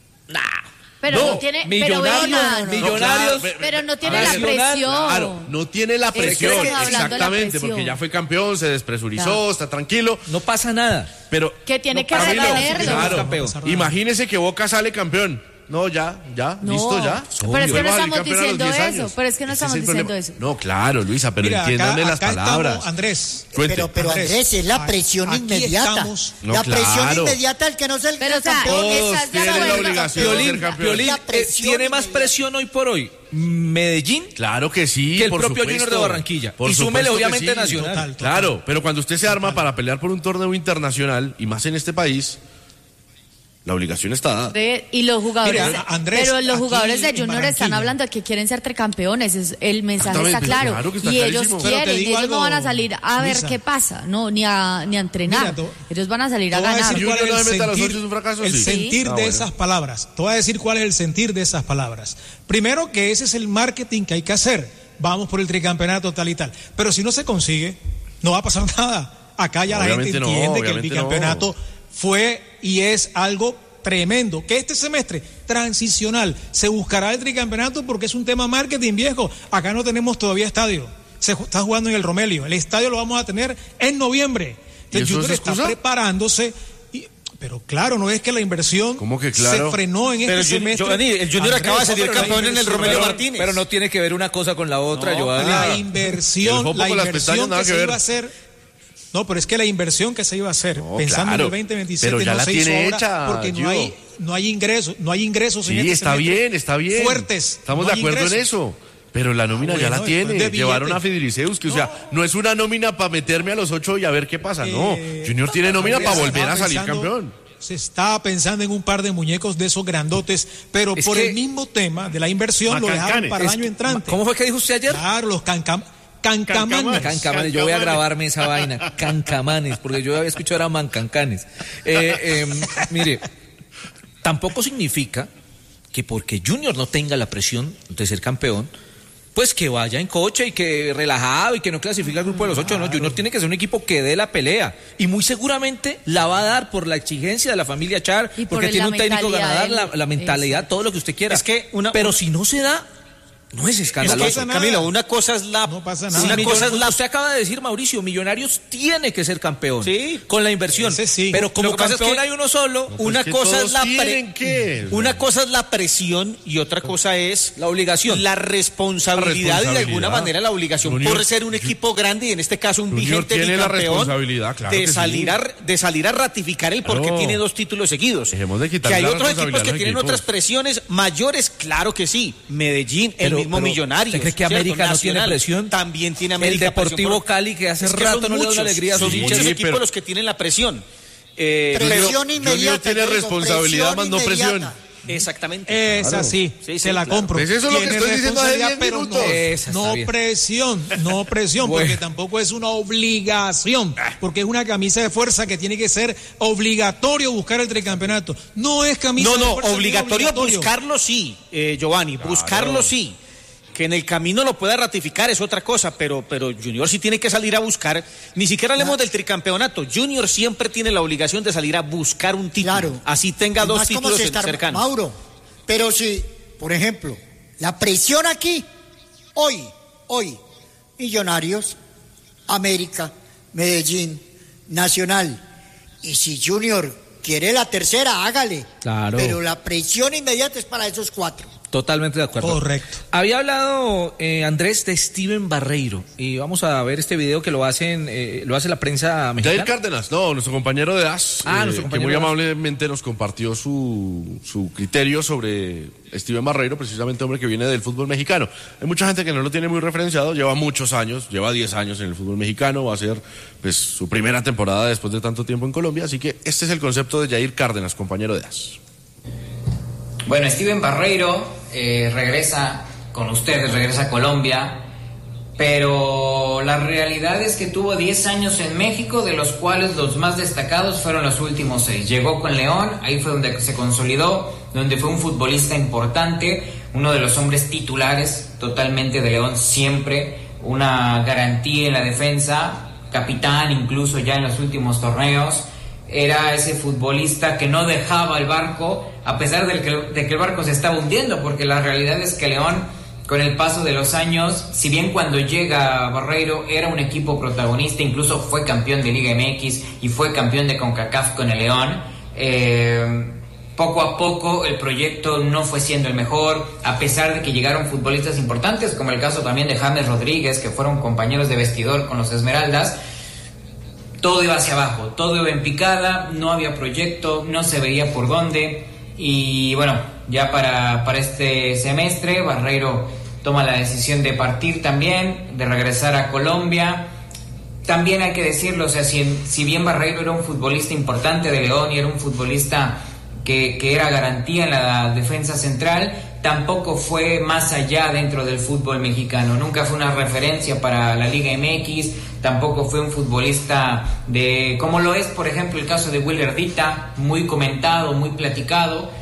Pero No, no, tiene. Millonarios, pero, venga, Millonarios. claro, pero no tiene Nacional, la presión. Claro, no tiene la presión, estamos hablando de la exactamente, presión. porque ya fue campeón, se despresurizó, Claro. está tranquilo, No pasa nada. pero Que tiene No que pasa Camilo, nada, retenerlo. sí, claro, campeón. imagínese que Boca sale campeón. No, ya, ya, No, listo, ya. pero es que Obvio. no Va a salir estamos campeón a los diciendo diez eso, años. pero es que no Ese estamos el diciendo problema. eso. No, claro, Luisa, pero Mira, acá, entiéndame las acá palabras. estamos, Andrés. Cuente. Pero, pero Andrés, Andrés, es la aquí presión inmediata. estamos. No, la presión claro. inmediata al que no sea el Pero, o sea, campeón. Todos esas ya tienen no la es obligación de ser Violín, campeón. Violín, La eh, presión tiene más inmediata. presión hoy por hoy Medellín Claro que sí, que el por propio supuesto. Junior de Barranquilla. Por Y súmele supuesto que obviamente sí. Nacional. Total, total. Claro, pero cuando usted se arma para pelear por un torneo internacional, y más en este país, la obligación está dada. De- y los jugadores, Mira, Andrés, pero los aquí jugadores de en Junior están Barranquilla. hablando de que quieren ser tricampeones, es- el mensaje está Exactamente, claro, claro que está y ellos clarísimo. Pero te quieren, digo ellos algo, no van a salir a ver Luisa. qué pasa, no, ni a, ni a entrenar, Mira, tú- ellos van a salir a Te voy a ganar. decir cuál Junior es no el se mete a los sentir, ocho, es un fracaso, el sí. sentir Ah, de bueno. esas palabras. Te voy a decir cuál es el sentir de esas palabras. Primero, que ese es el marketing que hay que hacer. Vamos por el tricampeonato tal y tal. Pero si no se consigue, no va a pasar nada. Acá ya la gente Obviamente no, entiende que el obviamente bicampeonato no. fue y es algo tremendo. Que este semestre transicional se buscará el tricampeonato porque es un tema marketing viejo. Acá no tenemos todavía estadio. Se ju- está jugando en el Romelio. El estadio lo vamos a tener en noviembre. ¿Y Entonces eso Junior es está excusa? preparándose. y- pero claro, no es que la inversión ¿Cómo que claro? se frenó en Pero este Jun- semestre. Giovanni, el Junior Andrés, acaba de salir pero la campeón en el inversión- Romelio pero- Martínez. Pero no tiene que ver una cosa con la otra, No, Giovanni. La El inversión, jopo la con las inversión pestañas, nada que que se ver. iba a hacer. No, pero es que la inversión que se iba a hacer, No, pensando claro, en el veinte veintisiete, pero ya no la se hizo tiene ahora hecha, porque no Gio. hay, no hay ingresos, no hay ingresos en Sí, este está semestre bien, está bien. fuertes. Estamos no de hay acuerdo en ingresos. eso. Pero la nómina Ah, ya bueno, la tiene. después de Llevaron billete. a Fidriceus, que o sea, no es una nómina para meterme a los ocho y a ver qué pasa. No, Eh, Junior tiene nómina se para estaba volver a salir pensando- campeón. Se estaba pensando en un par de muñecos de esos grandotes, pero Es por que- el mismo tema de la inversión lo dejaron Macancanes. para el Es año que- entrante. ¿Cómo fue que dijo usted ayer? Claro, los cancam cancamanes. Cancamanes, yo voy a grabarme esa vaina, cancamanes, porque yo había escuchado era mancancanes. Eh, eh, mire, tampoco significa que porque Junior no tenga la presión de ser campeón, pues que vaya en coche y que relajado y que no clasifique al grupo de los ocho. No, Junior tiene que ser un equipo que dé la pelea y muy seguramente la va a dar por la exigencia de la familia Char, Y por porque la tiene un técnico mentalidad ganador, del- la, la mentalidad, Exacto. todo lo que usted quiera. Es que una- Pero una- si no se da, no es Es que, escandaloso. nada. Camilo, una cosa es la... No pasa Sí, nada. Una Millon- cosa es la... Usted acaba de decir, Mauricio, Millonarios tiene que ser campeón. Sí. Con la inversión. Ese sí. Pero como Lo que pasa es campeón que- hay uno solo, Una que cosa todos es la pre- tienen que. Una cosa es la presión y otra cosa es la obligación. la responsabilidad, La y de responsabilidad. alguna manera la obligación Junior- por ser un equipo grande y en este caso un Junior vigente tiene la bicampeón responsabilidad, claro de que sí. salir a de salir a ratificar el por qué Claro. tiene dos títulos seguidos. Dejemos de que quitarle hay la otros equipos responsabilidad que a los tienen equipos. otras presiones mayores, claro que sí. Medellín, el Pero- mismo pero, Millonarios. ¿usted cree que ¿cierto? América no tiene Nacional, presión? También tiene El América Deportivo presión por- Cali, que hace Es que rato son no le da una muchos, alegría a sus son hinchas. muchos Sí, equipos pero- los que tienen la presión. Eh, Presión pero- Junior inmediata. tiene te digo, responsabilidad, más no inmediata. presión. Exactamente. Es así, Sí, sí, se la claro. compro. Pues eso es lo que Tiene estoy diciendo hace responsabilidad, diez pero minutos. No, Esa está no bien. presión, no presión, Bueno. porque tampoco es una obligación, porque es una camisa de fuerza que tiene que ser obligatorio buscar el tricampeonato. No es camisa No, de no, fuerza. ni obligatorio, buscarlo sí, eh, Giovanni, buscarlo sí. Que en el camino lo pueda ratificar es otra cosa, pero, pero Junior sí tiene que salir a buscar, ni siquiera hablemos del tricampeonato, Junior siempre tiene la obligación de salir a buscar un título, Claro. así tenga Y dos más como títulos se está- cercanos. Mauro, pero si, por ejemplo, la presión aquí, hoy, hoy, Millonarios, América, Medellín, Nacional, y si Junior quiere la tercera, hágale. Claro. Pero la presión inmediata es para esos cuatro. Totalmente de acuerdo. Correcto. Había hablado eh, Andrés de Steven Barreiro y vamos a ver este video que lo hacen, eh, lo hace la prensa mexicana. Jair Cárdenas, no, nuestro compañero de A S, Ah, eh, nuestro compañero que muy de A S. amablemente nos compartió su, su criterio sobre Steven Barreiro, precisamente hombre que viene del fútbol mexicano. Hay mucha gente que no lo tiene muy referenciado, lleva muchos años, lleva diez años en el fútbol mexicano, va a ser pues su primera temporada después de tanto tiempo en Colombia, así que este es el concepto de Jair Cárdenas, compañero de A S. Bueno, Steven Barreiro eh, regresa con ustedes, regresa a Colombia, pero la realidad es que tuvo diez años en México, de los cuales los más destacados fueron los últimos seis. Llegó con León, ahí fue donde se consolidó, donde fue un futbolista importante, uno de los hombres titulares totalmente de León siempre, una garantía en la defensa, capitán incluso ya en los últimos torneos. Era ese futbolista que no dejaba el barco, a pesar de que, de que el barco se estaba hundiendo, porque la realidad es que León, con el paso de los años, si bien cuando llega Barreiro era un equipo protagonista, incluso fue campeón de Liga M X y fue campeón de CONCACAF con el León, eh, poco a poco el proyecto no fue siendo el mejor, a pesar de que llegaron futbolistas importantes, como el caso también de James Rodríguez, que fueron compañeros de vestidor con los Esmeraldas. Todo iba hacia abajo, todo iba en picada, no había proyecto, no se veía por dónde. Y bueno, ya para, para este semestre, Barreiro toma la decisión de partir también, de regresar a Colombia. También hay que decirlo, o sea, si, si bien Barreiro era un futbolista importante de León y era un futbolista que, que era garantía en la defensa central, tampoco fue más allá dentro del fútbol mexicano. Nunca fue una referencia para la Liga M X, tampoco fue un futbolista de, como lo es por ejemplo el caso de Willer Dita, muy comentado, muy platicado.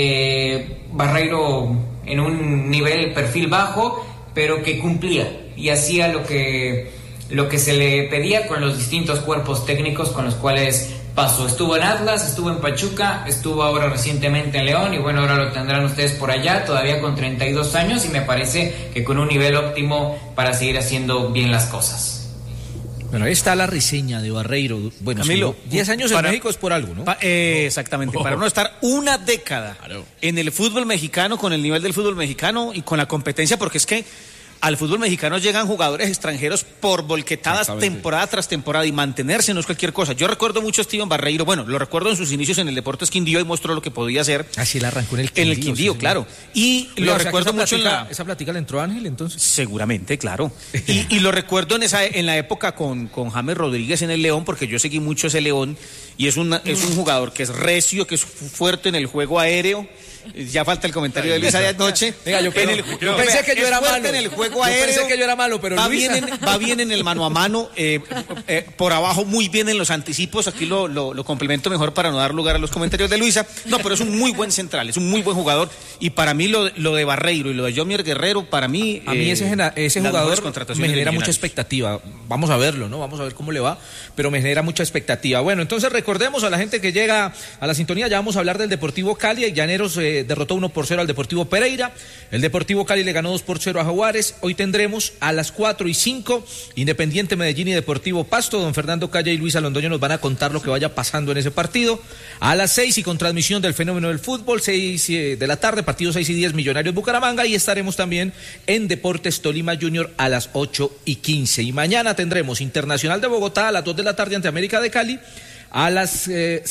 eh, Barreiro en un nivel perfil bajo, pero que cumplía y hacía lo que, lo que se le pedía con los distintos cuerpos técnicos con los cuales pasó. Estuvo en Atlas, estuvo en Pachuca, estuvo ahora recientemente en León y bueno, ahora lo tendrán ustedes por allá, todavía con treinta y dos años y me parece que con un nivel óptimo para seguir haciendo bien las cosas. Bueno, ahí está la reseña de Barreiro. Bueno, Camilo, diez años para, en México es por algo, ¿no? Pa, eh, exactamente, oh. para uno estar una década claro. en el fútbol mexicano, con el nivel del fútbol mexicano y con la competencia, porque es que al fútbol mexicano llegan jugadores extranjeros por volquetadas temporada tras temporada y mantenerse no es cualquier cosa. Yo recuerdo mucho a Steven Barreiro, bueno, lo recuerdo en sus inicios en el Deportes Quindío y mostró lo que podía hacer. Así él arrancó en el Quindío. En el Quindío, sí, claro. Y Oye, lo o sea, recuerdo mucho plática, en la... ¿Esa plática le entró Ángel entonces? Seguramente, claro. Y, y lo recuerdo en esa en la época con, con James Rodríguez en el León, porque yo seguí mucho ese León y es, una, es un jugador que es recio, que es fuerte en el juego aéreo. Ya falta el comentario de Luisa de anoche. Venga, yo, pero, el, yo pensé que yo era malo. En el juego yo aéreo, pensé que yo era malo, pero va, Luisa... bien en, va bien en el mano a mano, eh, eh, por abajo muy bien en los anticipos. Aquí lo, lo, lo complemento mejor para no dar lugar a los comentarios de Luisa. No, pero es un muy buen central, es un muy buen jugador. Y para mí lo, lo de Barreiro y lo de Yomier Guerrero, para mí... A, a mí ese, eh, ese jugador me genera mucha expectativa. expectativa. Vamos a verlo, ¿no? Vamos a ver cómo le va, pero me genera mucha expectativa. Bueno, entonces recordemos a la gente que llega a la sintonía, ya vamos a hablar del Deportivo Cali. El Llaneros eh, derrotó uno por cero al Deportivo Pereira. El Deportivo Cali le ganó dos por cero a Jaguares. Hoy tendremos a las cuatro y cinco Independiente Medellín y Deportivo Pasto. Don Fernando Calle y Luisa Londoño nos van a contar lo que vaya pasando en ese partido. A las seis y con transmisión del fenómeno del fútbol, seis de la tarde, partido seis y diez, Millonarios Bucaramanga. Y estaremos también en Deportes Tolima Junior a las ocho y quince. Y mañana tendremos Internacional de Bogotá a las dos de la tarde ante América de Cali. A las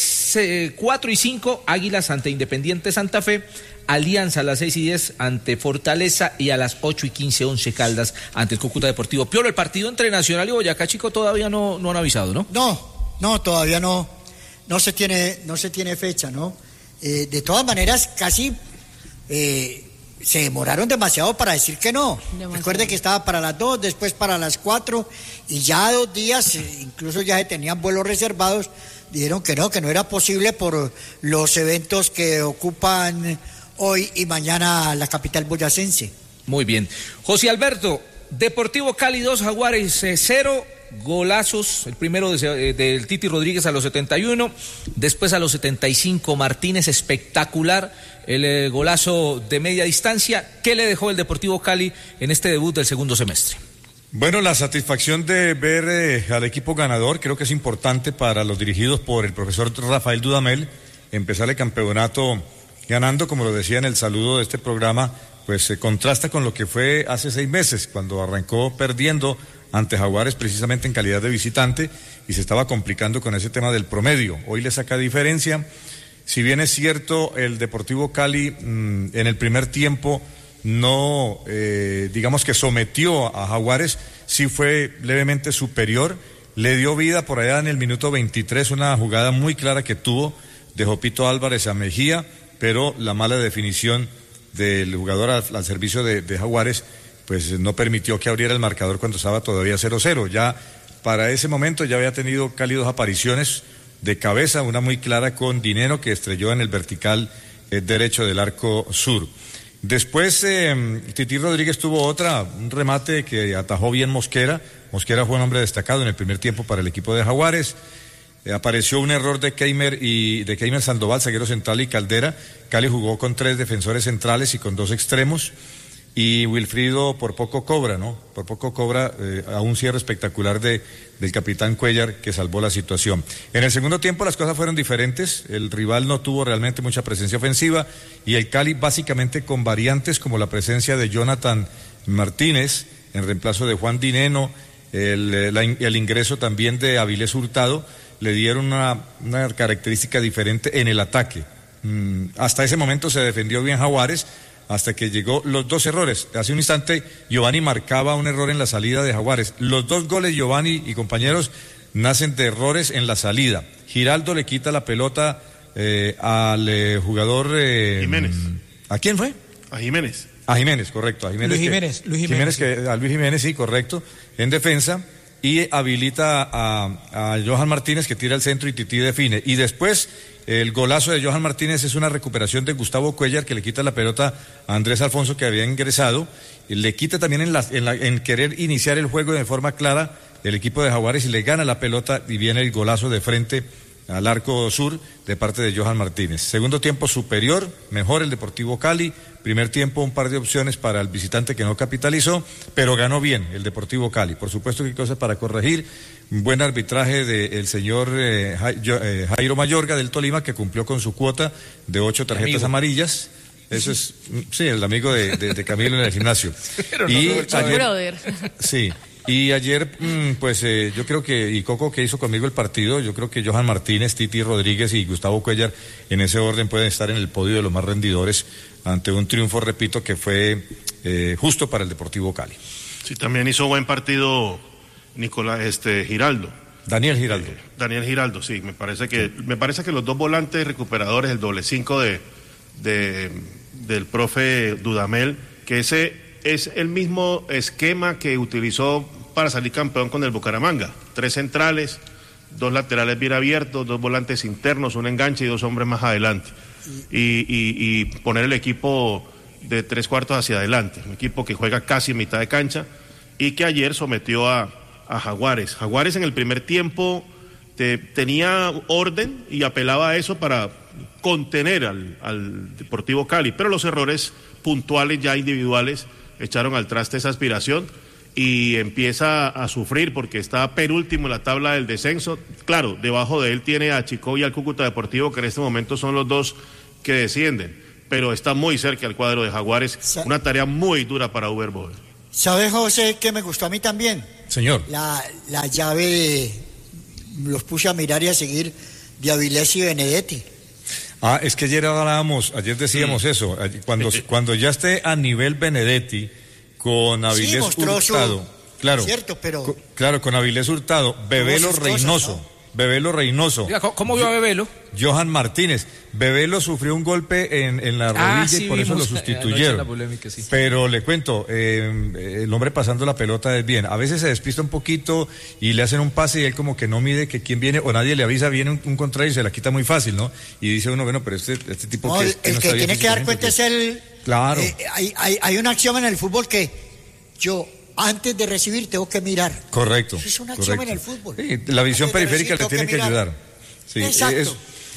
eh, cuatro y cinco, Águilas ante Independiente Santa Fe. Alianza a las seis y diez ante Fortaleza y a las ocho y quince, Once Caldas ante el Cúcuta Deportivo. Piolo, el partido entre Nacional y Boyacá Chico todavía no, no han avisado, ¿no? No, no, todavía no, no se tiene, no se tiene fecha, ¿no? Eh, de todas maneras, casi eh, se demoraron demasiado para decir que no. Demasiado. Recuerde que estaba para las dos, después para las cuatro, y ya dos días, eh, incluso ya se tenían vuelos reservados, dijeron que no, que no era posible por los eventos que ocupan hoy y mañana la capital boyacense. Muy bien. José Alberto, Deportivo Cali dos, Jaguares cero, golazos, el primero de, del Titi Rodríguez a los setenta y uno, después a los setenta y cinco Martínez, espectacular el eh, golazo de media distancia. ¿Qué le dejó el Deportivo Cali en este debut del segundo semestre? Bueno, la satisfacción de ver eh, al equipo ganador creo que es importante para los dirigidos por el profesor Rafael Dudamel, empezar el campeonato ganando, como lo decía en el saludo de este programa, pues se contrasta con lo que fue hace seis meses, cuando arrancó perdiendo ante Jaguares precisamente en calidad de visitante y se estaba complicando con ese tema del promedio. Hoy le saca diferencia. Si bien es cierto, el Deportivo Cali mmm, en el primer tiempo no, eh, digamos que sometió a Jaguares, sí fue levemente superior, le dio vida por allá en el minuto veintitrés, una jugada muy clara que tuvo de Jopito Álvarez a Mejía, pero la mala definición del jugador al, al servicio de, de Jaguares, pues no permitió que abriera el marcador cuando estaba todavía cero cero. Ya para ese momento ya había tenido Cali dos apariciones de cabeza, una muy clara con Dinero que estrelló en el vertical eh, derecho del arco sur. Después eh, Tití Rodríguez tuvo otra, un remate que atajó bien Mosquera. Mosquera fue un hombre destacado en el primer tiempo para el equipo de Jaguares. Eh, apareció un error de Keimer y de Keimer Sandoval, zaguero central, y Caldera. Cali jugó con tres defensores centrales y con dos extremos. Y Wilfrido por poco cobra, ¿no? Por poco cobra eh, a un cierre espectacular de, del capitán Cuellar que salvó la situación. En el segundo tiempo las cosas fueron diferentes, el rival no tuvo realmente mucha presencia ofensiva y el Cali básicamente con variantes como la presencia de Jonathan Martínez en reemplazo de Juan Dineno, el, la, el ingreso también de Avilés Hurtado, le dieron una, una característica diferente en el ataque. Mm, hasta ese momento se defendió bien Jaguares, hasta que llegó los dos errores. Hace un instante Giovanni marcaba un error en la salida de Jaguares. Los dos goles, Giovanni y compañeros, nacen de errores en la salida. Giraldo le quita la pelota eh, al eh, jugador... Eh, Jiménez. ¿A quién fue? A Jiménez. A Jiménez, correcto. A Jiménez Luis que, Jiménez. Luis Jiménez, Jiménez que, a Luis Jiménez, sí, correcto. En defensa. Y habilita a, a Johan Martínez que tira al centro y Tití define. Y después el golazo de Johan Martínez es una recuperación de Gustavo Cuellar que le quita la pelota a Andrés Alfonso que había ingresado. Y le quita también en, la, en, la, en querer iniciar el juego de forma clara el equipo de Jaguares y le gana la pelota y viene el golazo de frente al arco sur de parte de Johan Martínez. Segundo tiempo superior, mejor el Deportivo Cali. Primer tiempo un par de opciones para el visitante que no capitalizó, pero ganó bien el Deportivo Cali. Por supuesto que hay cosas para corregir. Un buen arbitraje del señor eh, Jairo Mayorga del Tolima, que cumplió con su cuota de ocho tarjetas amarillas. Eso es, sí, el amigo de, de, de Camilo en el gimnasio. Pero no, y no, ayer, brother. Sí. Y ayer, pues eh, yo creo que, y Coco que hizo conmigo el partido, yo creo que Johan Martínez, Tití Rodríguez y Gustavo Cuellar en ese orden pueden estar en el podio de los más rendidores ante un triunfo, repito, que fue eh, justo para el Deportivo Cali. Sí, también hizo buen partido Nicolás este, Giraldo. Daniel Giraldo. Eh, Daniel Giraldo, sí, me parece que me parece que los dos volantes recuperadores, el doble cinco de, de del profe Dudamel, que ese es el mismo esquema que utilizó para salir campeón con el Bucaramanga. Tres centrales, dos laterales bien abiertos, dos volantes internos, un enganche y dos hombres más adelante. Y, y, y poner el equipo de tres cuartos hacia adelante. Un equipo que juega casi en mitad de cancha y que ayer sometió a, a Jaguares. Jaguares en el primer tiempo te, tenía orden y apelaba a eso para contener al, al Deportivo Cali, pero los errores puntuales ya individuales echaron al traste esa aspiración y empieza a sufrir porque está penúltimo en la tabla del descenso. Claro, debajo de él tiene a Chicó y al Cúcuta Deportivo, que en este momento son los dos que descienden, pero está muy cerca al cuadro de Jaguares. Una tarea muy dura para Uber Boder. ¿Sabe, José, que me gustó a mí también? Señor. La, la llave de, los puse a mirar y a seguir, de Avilés y Benedetti. Ah, es que ayer hablábamos, ayer decíamos sí. eso, cuando, cuando ya esté a nivel Benedetti con Avilés sí, Hurtado, su... claro, cierto, pero... co, claro, con Avilés Hurtado, Bebelo Reynoso, cosas, ¿no? Bebelo Reynoso. Mira, ¿cómo vio a Bebelo? Johan Martínez. Bebelo sufrió un golpe en, en la rodilla ah, sí, y por eso lo sustituyeron. Polémica, sí. Pero le cuento, eh, el hombre pasando la pelota es bien. A veces se despista un poquito y le hacen un pase y él como que no mide que quién viene o nadie le avisa, viene un, un contrario y se la quita muy fácil, ¿no? Y dice uno, bueno, pero este, este tipo no, que el, es, que el no que tiene que dar cuenta que... es el... Claro. Eh, hay, hay, hay una acción en el fútbol que yo... antes de recibir tengo que mirar. Correcto. Eso es una correcto. acción en el fútbol. Sí, la visión antes periférica le tiene que, que ayudar. Sí, Exacto. Es,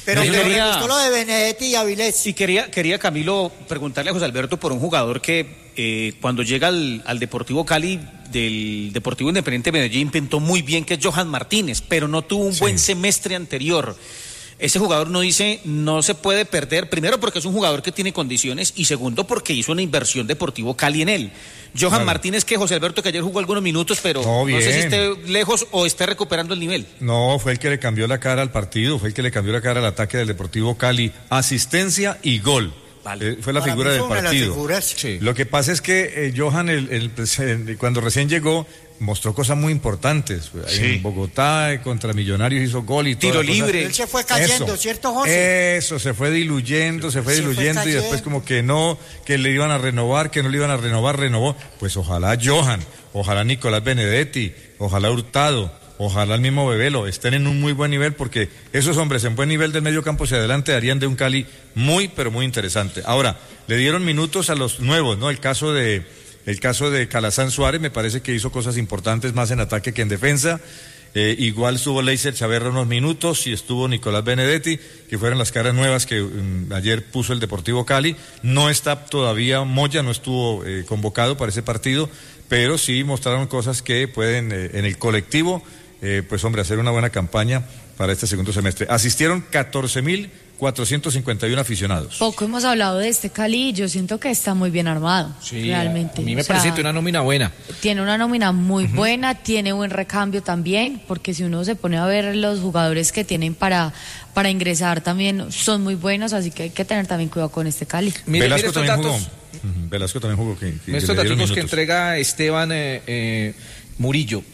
Pero Yo me quería- gustó lo de Benedetti y Avilés. Y quería, quería Camilo preguntarle a José Alberto por un jugador que eh, cuando llega al, al Deportivo Cali del Deportivo Independiente de Medellín pintó muy bien, que es Johan Martínez, pero no tuvo un Sí. buen semestre anterior. Ese jugador no dice, no se puede perder, primero porque es un jugador que tiene condiciones y segundo porque hizo una inversión Deportivo Cali en él. Johan Claro. Martínez, que José Alberto que ayer jugó algunos minutos, pero No, no sé si bien. esté lejos o esté recuperando el nivel. No, fue el que le cambió la cara al partido, fue el que le cambió la cara al ataque del Deportivo Cali. Asistencia y gol. Vale. Eh, fue la Para figura mí del fue una de las partido. figuras. Sí. Lo que pasa es que eh, Johan, el, el- pues, eh, cuando recién llegó, mostró cosas muy importantes. Sí. En Bogotá, eh, contra Millonarios hizo gol y Tiro toda la cosa. libre. Él se fue cayendo, Eso. ¿cierto, José? Eso, se fue diluyendo, se fue Se fue diluyendo y después cayendo. como que no, que le iban a renovar, que no le iban a renovar, renovó. Pues ojalá Johan, ojalá Nicolás Benedetti, ojalá Hurtado, ojalá el mismo Bebelo estén en un muy buen nivel porque esos hombres en buen nivel del medio campo hacia adelante darían de un Cali muy, pero muy interesante. Ahora, le dieron minutos a los nuevos, ¿no? El caso de, el caso de Calazán Suárez me parece que hizo cosas importantes más en ataque que en defensa. Eh, igual estuvo Leiser Chaverra unos minutos y estuvo Nicolás Benedetti, que fueron las caras nuevas que um, ayer puso el Deportivo Cali. No está todavía Moya, no estuvo eh, convocado para ese partido, pero sí mostraron cosas que pueden eh, en el colectivo, eh, pues hombre, hacer una buena campaña para este segundo semestre. Asistieron catorce mil cuatrocientos cincuenta y uno aficionados. Poco hemos hablado de este Cali y yo siento que está muy bien armado, Sí, realmente. a mí me O sea, parece que una nómina buena. Tiene una nómina muy buena, tiene buen recambio también, porque si uno se pone a ver los jugadores que tienen para, para ingresar también son muy buenos, así que hay que tener también cuidado con este Cali. Mire, mire Velasco estos también datos, jugó. Ujú, Velasco también jugó. Que, que estos le dieron datos que minutos. entrega Esteban eh, eh, Murillo.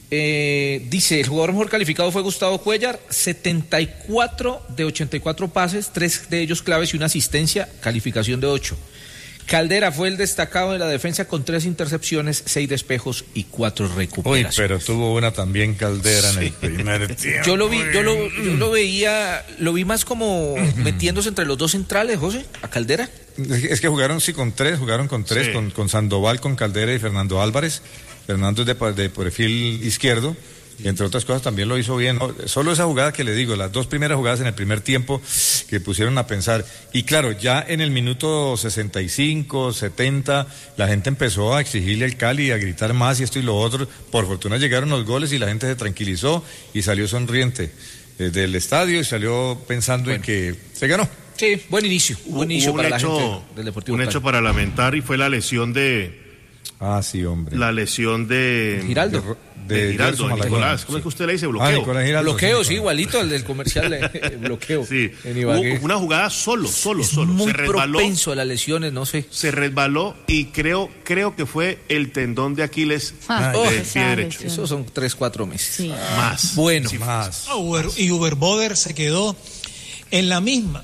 Eh, dice, el jugador mejor calificado fue Gustavo Cuellar, setenta y cuatro de ochenta y cuatro pases, tres de ellos claves y una asistencia, calificación de ocho. Caldera fue el destacado de la defensa con tres intercepciones, seis despejos y cuatro Uy, recuperaciones. pero tuvo una también Caldera en el primer tiempo. Yo lo vi, yo lo, yo lo veía, lo vi más como metiéndose entre los dos centrales, José, a Caldera. Es que, es que jugaron sí con tres, jugaron con tres, Sí. con, con Sandoval, con Caldera y Fernando Álvarez. Fernando es de, pa- de perfil izquierdo, y entre otras cosas también lo hizo bien. ¿no? Solo esa jugada que le digo, las dos primeras jugadas en el primer tiempo que pusieron a pensar. Y claro, ya en el minuto sesenta y cinco, setenta, la gente empezó a exigirle al Cali, a gritar más y esto y lo otro. Por fortuna llegaron los goles y la gente se tranquilizó y salió sonriente eh, del estadio y salió pensando en que se ganó. Sí, buen inicio, Hubo, buen inicio hubo para un la hecho, gente del Deportivo un Cali. hecho para lamentar y fue la lesión de Ah, sí, hombre. la lesión de Giraldo. De, de Giraldo, Gerson Malagón. Nicolás. ¿Cómo es que usted le dice? Ah, Bloqueo. Nicolás Giraldo. Bloqueo, sí, Nicolás. igualito al del comercial de bloqueo. Sí, en Ibagué. hubo una jugada solo, solo, Es solo. muy se resbaló, propenso a las lesiones, no sé. se resbaló y creo, creo que fue el tendón de Aquiles Ah, del esa pie derecho. lesión. Esos son tres, cuatro meses. Sí. Más. Bueno, Más. Ah, Uber- y Uber Boder se quedó en la misma.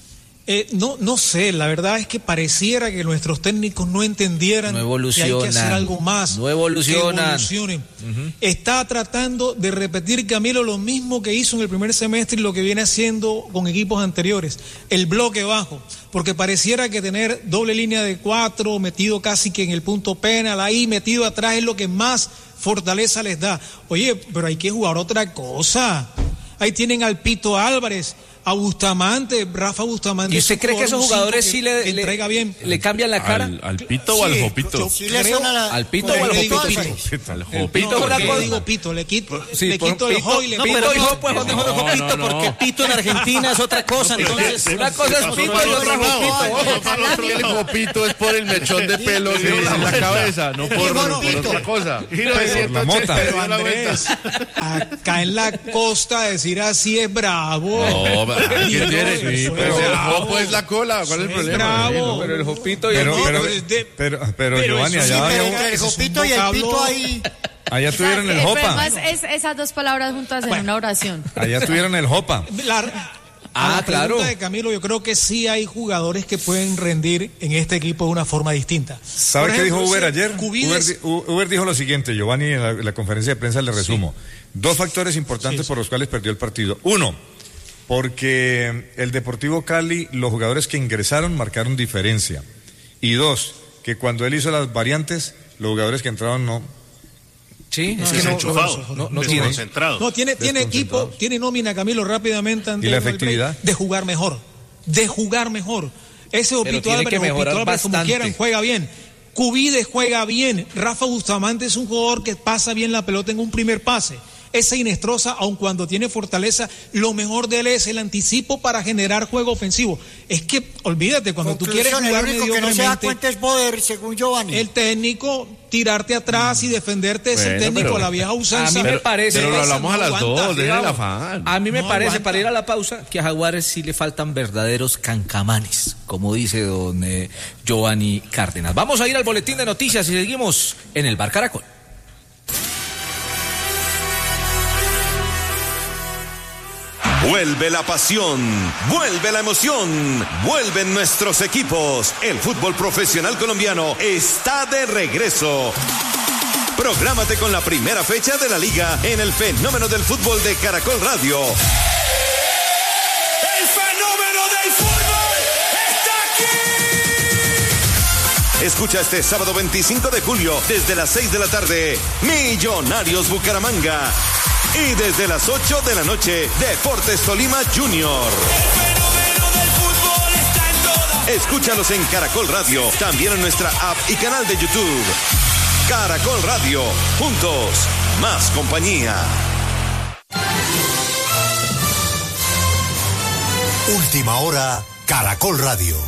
Eh, no, no sé, la verdad es que pareciera que nuestros técnicos no entendieran No que hay evolucionan, que hacer algo más. no evolucionan. que evolucionen. Está tratando de repetir, Camilo, lo mismo que hizo en el primer semestre y lo que viene haciendo con equipos anteriores, el bloque bajo, porque pareciera que tener doble línea de cuatro, metido casi que en el punto penal, ahí metido atrás es lo que más fortaleza les da. Oye, pero hay que jugar otra cosa. Ahí tienen al Pito Álvarez, a Bustamante, Rafa Bustamante. ¿y usted cree que esos un jugadores cinco sí que- le, que le, entrega bien? le cambian la cara? ¿Al, al pito o al Sí, jopito? yo Sí le creo- suena la- ¿Al pito Como o al le digo, jopito? Pito. Al No, jopito. ¿por una qué cosa- le digo Pito? Le quito, Sí, le por quito el Pito- jo y le No, quito pero el dijo, pito. pues, ¿dónde dijo No, Jopito? no, no. Porque Pito en Argentina es otra cosa, entonces... Una cosa es pito y otra jopito. El jopito es por el mechón de pelo Sí, en sí, la sí. cabeza, no por, Dijo por Pito. otra cosa. Giro de Por la ciento mota. ochenta, Pero dio la vuelta. Andrés, acá en la costa decir así es bravo. No, ¿qué Dios, tiene? eso Pero es el bravo. jopo es la cola, ¿cuál es el Eso es problema? bravo. Pero el jopito y el Pero, No, pero, pero es de- pero, pero, pero Giovanni, eso sí, allá, Pero había- entre el Eso es un jopito y el vocablo- pito ahí. allá tuvieron el El Jopa. problema es, es esas dos palabras juntas en una oración. Allá tuvieron el Jopa. La, Ah, a la claro. pregunta de Camilo, yo creo que sí hay jugadores que pueden rendir en este equipo de una forma distinta. ¿Sabe Por qué dijo ejemplo, Uber si ayer? Uber, Cubides- di- U- Uber dijo lo siguiente, Giovanni, en la, en la conferencia de prensa le resumo. Dos factores importantes Sí, sí. por los cuales perdió el partido. Uno, porque el Deportivo Cali, los jugadores que ingresaron marcaron diferencia. Y dos, que cuando él hizo las variantes, los jugadores que entraron no, Sí, es no, que no, enchufado, no, no, no tiene. Desconcentrado. No, tiene, tiene equipo, tiene nómina, Camilo, rápidamente. ¿Y la efectividad? De jugar mejor, de jugar mejor. Ese Opito Álvarez, Opito Álvarez, como quieran, juega bien. Cubides juega bien. Rafa Bustamante es un jugador que pasa bien la pelota en un primer pase. Esa Inestrosa, aun cuando tiene fortaleza, lo mejor de él es el anticipo para generar juego ofensivo. Es que, olvídate, cuando Conclusión, tú quieres jugar el único que no se da cuenta es poder, según Giovanni. El técnico, tirarte atrás y defenderte, es Bueno, el técnico, pero- la vieja usanza. A mí me parece. Pero lo esa hablamos a no las aguanta, dos, dejen el cuidado. afán. A mí me No parece, aguanta. para ir a la pausa, que a Jaguares sí le faltan verdaderos cancamanes, como dice don eh, Giovanni Cárdenas. Vamos a ir al boletín de noticias y seguimos en el Bar Caracol. Vuelve la pasión, vuelve la emoción, vuelven nuestros equipos. El fútbol profesional colombiano está de regreso. Prográmate con la primera fecha de la liga en el fenómeno del fútbol de Caracol Radio. ¡El fenómeno del fútbol está aquí! Escucha este sábado veinticinco de julio desde las seis de la tarde, Millonarios Bucaramanga. Y desde las ocho de la noche, Deportes Tolima Junior. El fenómeno del fútbol está en todas. Escúchalos en Caracol Radio, también en nuestra app y canal de YouTube. Caracol Radio, juntos, más compañía. Última hora, Caracol Radio.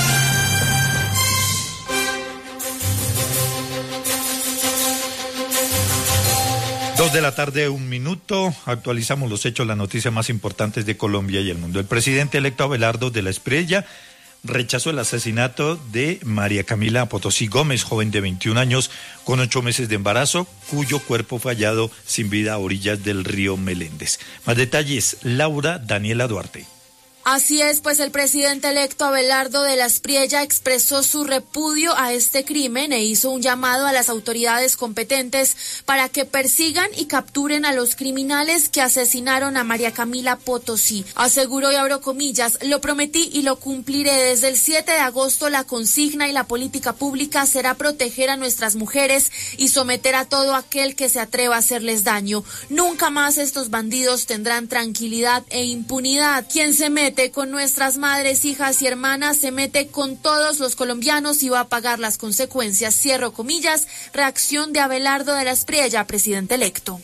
Dos de la tarde, un minuto. Actualizamos los hechos, las noticias más importantes de Colombia y el mundo. El presidente electo Abelardo de la Espriella rechazó el asesinato de María Camila Potosí Gómez, joven de veintiún años, con ocho meses de embarazo, cuyo cuerpo fue hallado sin vida a orillas del río Meléndez. Más detalles, Laura Daniela Duarte. Así es, pues el presidente electo Abelardo de la Espriella expresó su repudio a este crimen e hizo un llamado a las autoridades competentes para que persigan y capturen a los criminales que asesinaron a María Camila Potosí. Aseguró, y abro comillas, lo prometí y lo cumpliré. Desde el siete de agosto la consigna y la política pública será proteger a nuestras mujeres y someter a todo aquel que se atreva a hacerles daño. Nunca más estos bandidos tendrán tranquilidad e impunidad. Quien se mete con nuestras madres, hijas y hermanas se mete con todos los colombianos y va a pagar las consecuencias. Cierro comillas, reacción de Abelardo de la Espriella, presidente electo.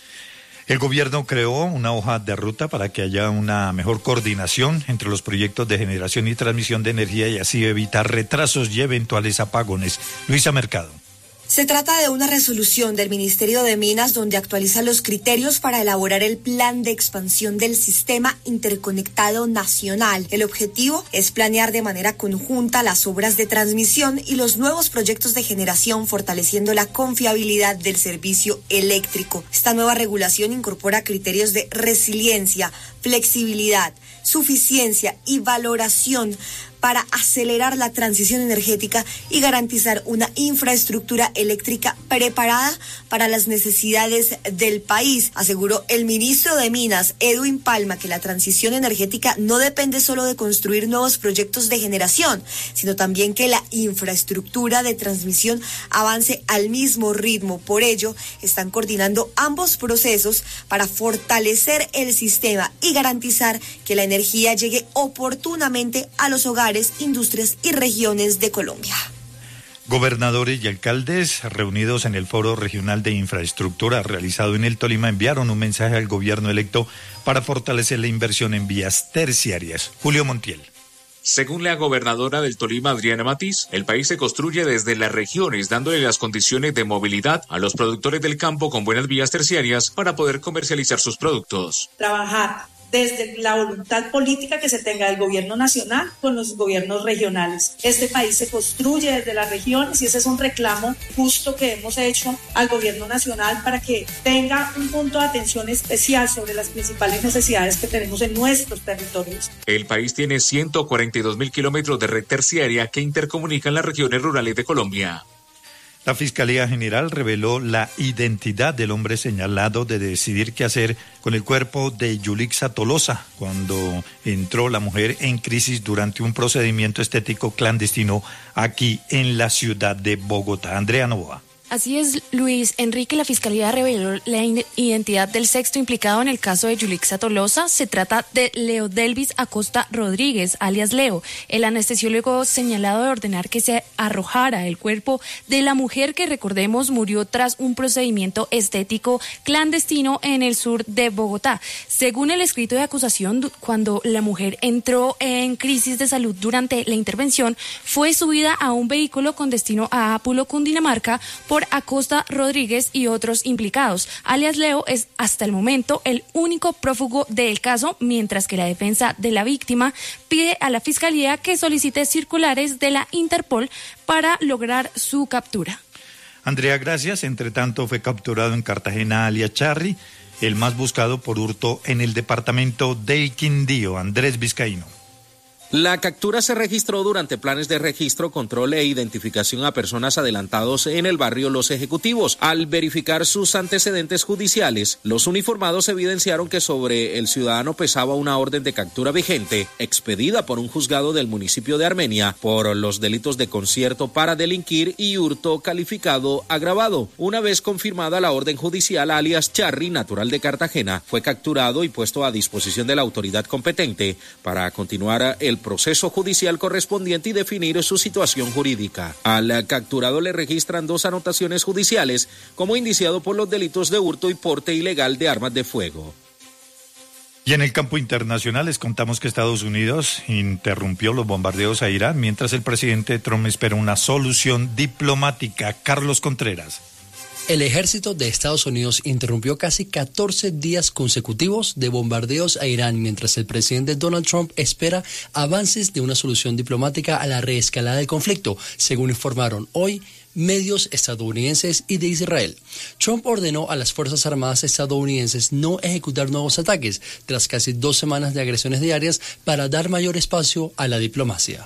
El gobierno creó una hoja de ruta para que haya una mejor coordinación entre los proyectos de generación y transmisión de energía y así evitar retrasos y eventuales apagones. Luisa Mercado. Se trata de una resolución del Ministerio de Minas donde actualiza los criterios para elaborar el plan de expansión del sistema interconectado nacional. El objetivo es planear de manera conjunta las obras de transmisión y los nuevos proyectos de generación, fortaleciendo la confiabilidad del servicio eléctrico. Esta nueva regulación incorpora criterios de resiliencia, flexibilidad, suficiencia y valoración para acelerar la transición energética y garantizar una infraestructura eléctrica preparada para las necesidades del país. Aseguró el ministro de Minas, Edwin Palma, que la transición energética no depende solo de construir nuevos proyectos de generación, sino también que la infraestructura de transmisión avance al mismo ritmo. Por ello, están coordinando ambos procesos para fortalecer el sistema y garantizar que la energía llegue oportunamente a los hogares, industrias y regiones de Colombia. Gobernadores y alcaldes reunidos en el Foro Regional de Infraestructura realizado en el Tolima enviaron un mensaje al gobierno electo para fortalecer la inversión en vías terciarias. Julio Montiel. Según la gobernadora del Tolima, Adriana Matiz, el país se construye desde las regiones, dándole las condiciones de movilidad a los productores del campo con buenas vías terciarias para poder comercializar sus productos. Trabajar desde la voluntad política que se tenga del gobierno nacional con los gobiernos regionales. Este país se construye desde las regiones y ese es un reclamo justo que hemos hecho al gobierno nacional para que tenga un punto de atención especial sobre las principales necesidades que tenemos en nuestros territorios. El país tiene ciento cuarenta y dos mil kilómetros de red terciaria que intercomunican las regiones rurales de Colombia. La Fiscalía General reveló la identidad del hombre señalado de decidir qué hacer con el cuerpo de Yulixa Tolosa cuando entró la mujer en crisis durante un procedimiento estético clandestino aquí en la ciudad de Bogotá. Andrea Novoa. Así es, Luis Enrique. La Fiscalía reveló la identidad del sexto implicado en el caso de Yulixa Tolosa. Se trata de Leo Delvis Acosta Rodríguez, alias Leo, el anestesiólogo señalado de ordenar que se arrojara el cuerpo de la mujer que, recordemos, murió tras un procedimiento estético clandestino en el sur de Bogotá. Según el escrito de acusación, cuando la mujer entró en crisis de salud durante la intervención, fue subida a un vehículo con destino a Ápulo, Cundinamarca, por Acosta Rodríguez y otros implicados. Alias Leo es hasta el momento el único prófugo del caso, mientras que la defensa de la víctima pide a la Fiscalía que solicite circulares de la Interpol para lograr su captura. Andrea, gracias. Entre tanto, fue capturado en Cartagena alias Charry, el más buscado por hurto en el departamento del Quindío. Andrés Vizcaíno. La captura se registró durante planes de registro, control e identificación a personas adelantados en el barrio Los Ejecutivos. Al verificar sus antecedentes judiciales, los uniformados evidenciaron que sobre el ciudadano pesaba una orden de captura vigente, expedida por un juzgado del municipio de Armenia, por los delitos de concierto para delinquir y hurto calificado agravado. Una vez confirmada la orden judicial, alias Charry, natural de Cartagena, fue capturado y puesto a disposición de la autoridad competente para continuar el proceso judicial correspondiente y definir su situación jurídica. Al capturado le registran dos anotaciones judiciales como indiciado por los delitos de hurto y porte ilegal de armas de fuego. Y en el campo internacional les contamos que Estados Unidos interrumpió los bombardeos a Irán mientras el presidente Trump espera una solución diplomática. Carlos Contreras. El ejército de Estados Unidos interrumpió casi catorce días consecutivos de bombardeos a Irán, mientras el presidente Donald Trump espera avances de una solución diplomática a la reescalada del conflicto, según informaron hoy medios estadounidenses y de Israel. Trump ordenó a las Fuerzas Armadas estadounidenses no ejecutar nuevos ataques tras casi dos semanas de agresiones diarias para dar mayor espacio a la diplomacia.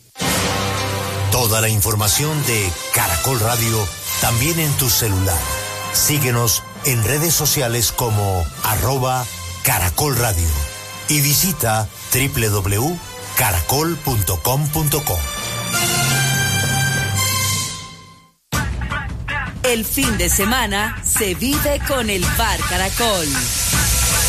Toda la información de Caracol Radio también en tu celular. Síguenos en redes sociales como arroba Caracol Radio y visita doble u doble u doble u punto caracol punto com punto co. El fin de semana se vive con el Bar Caracol.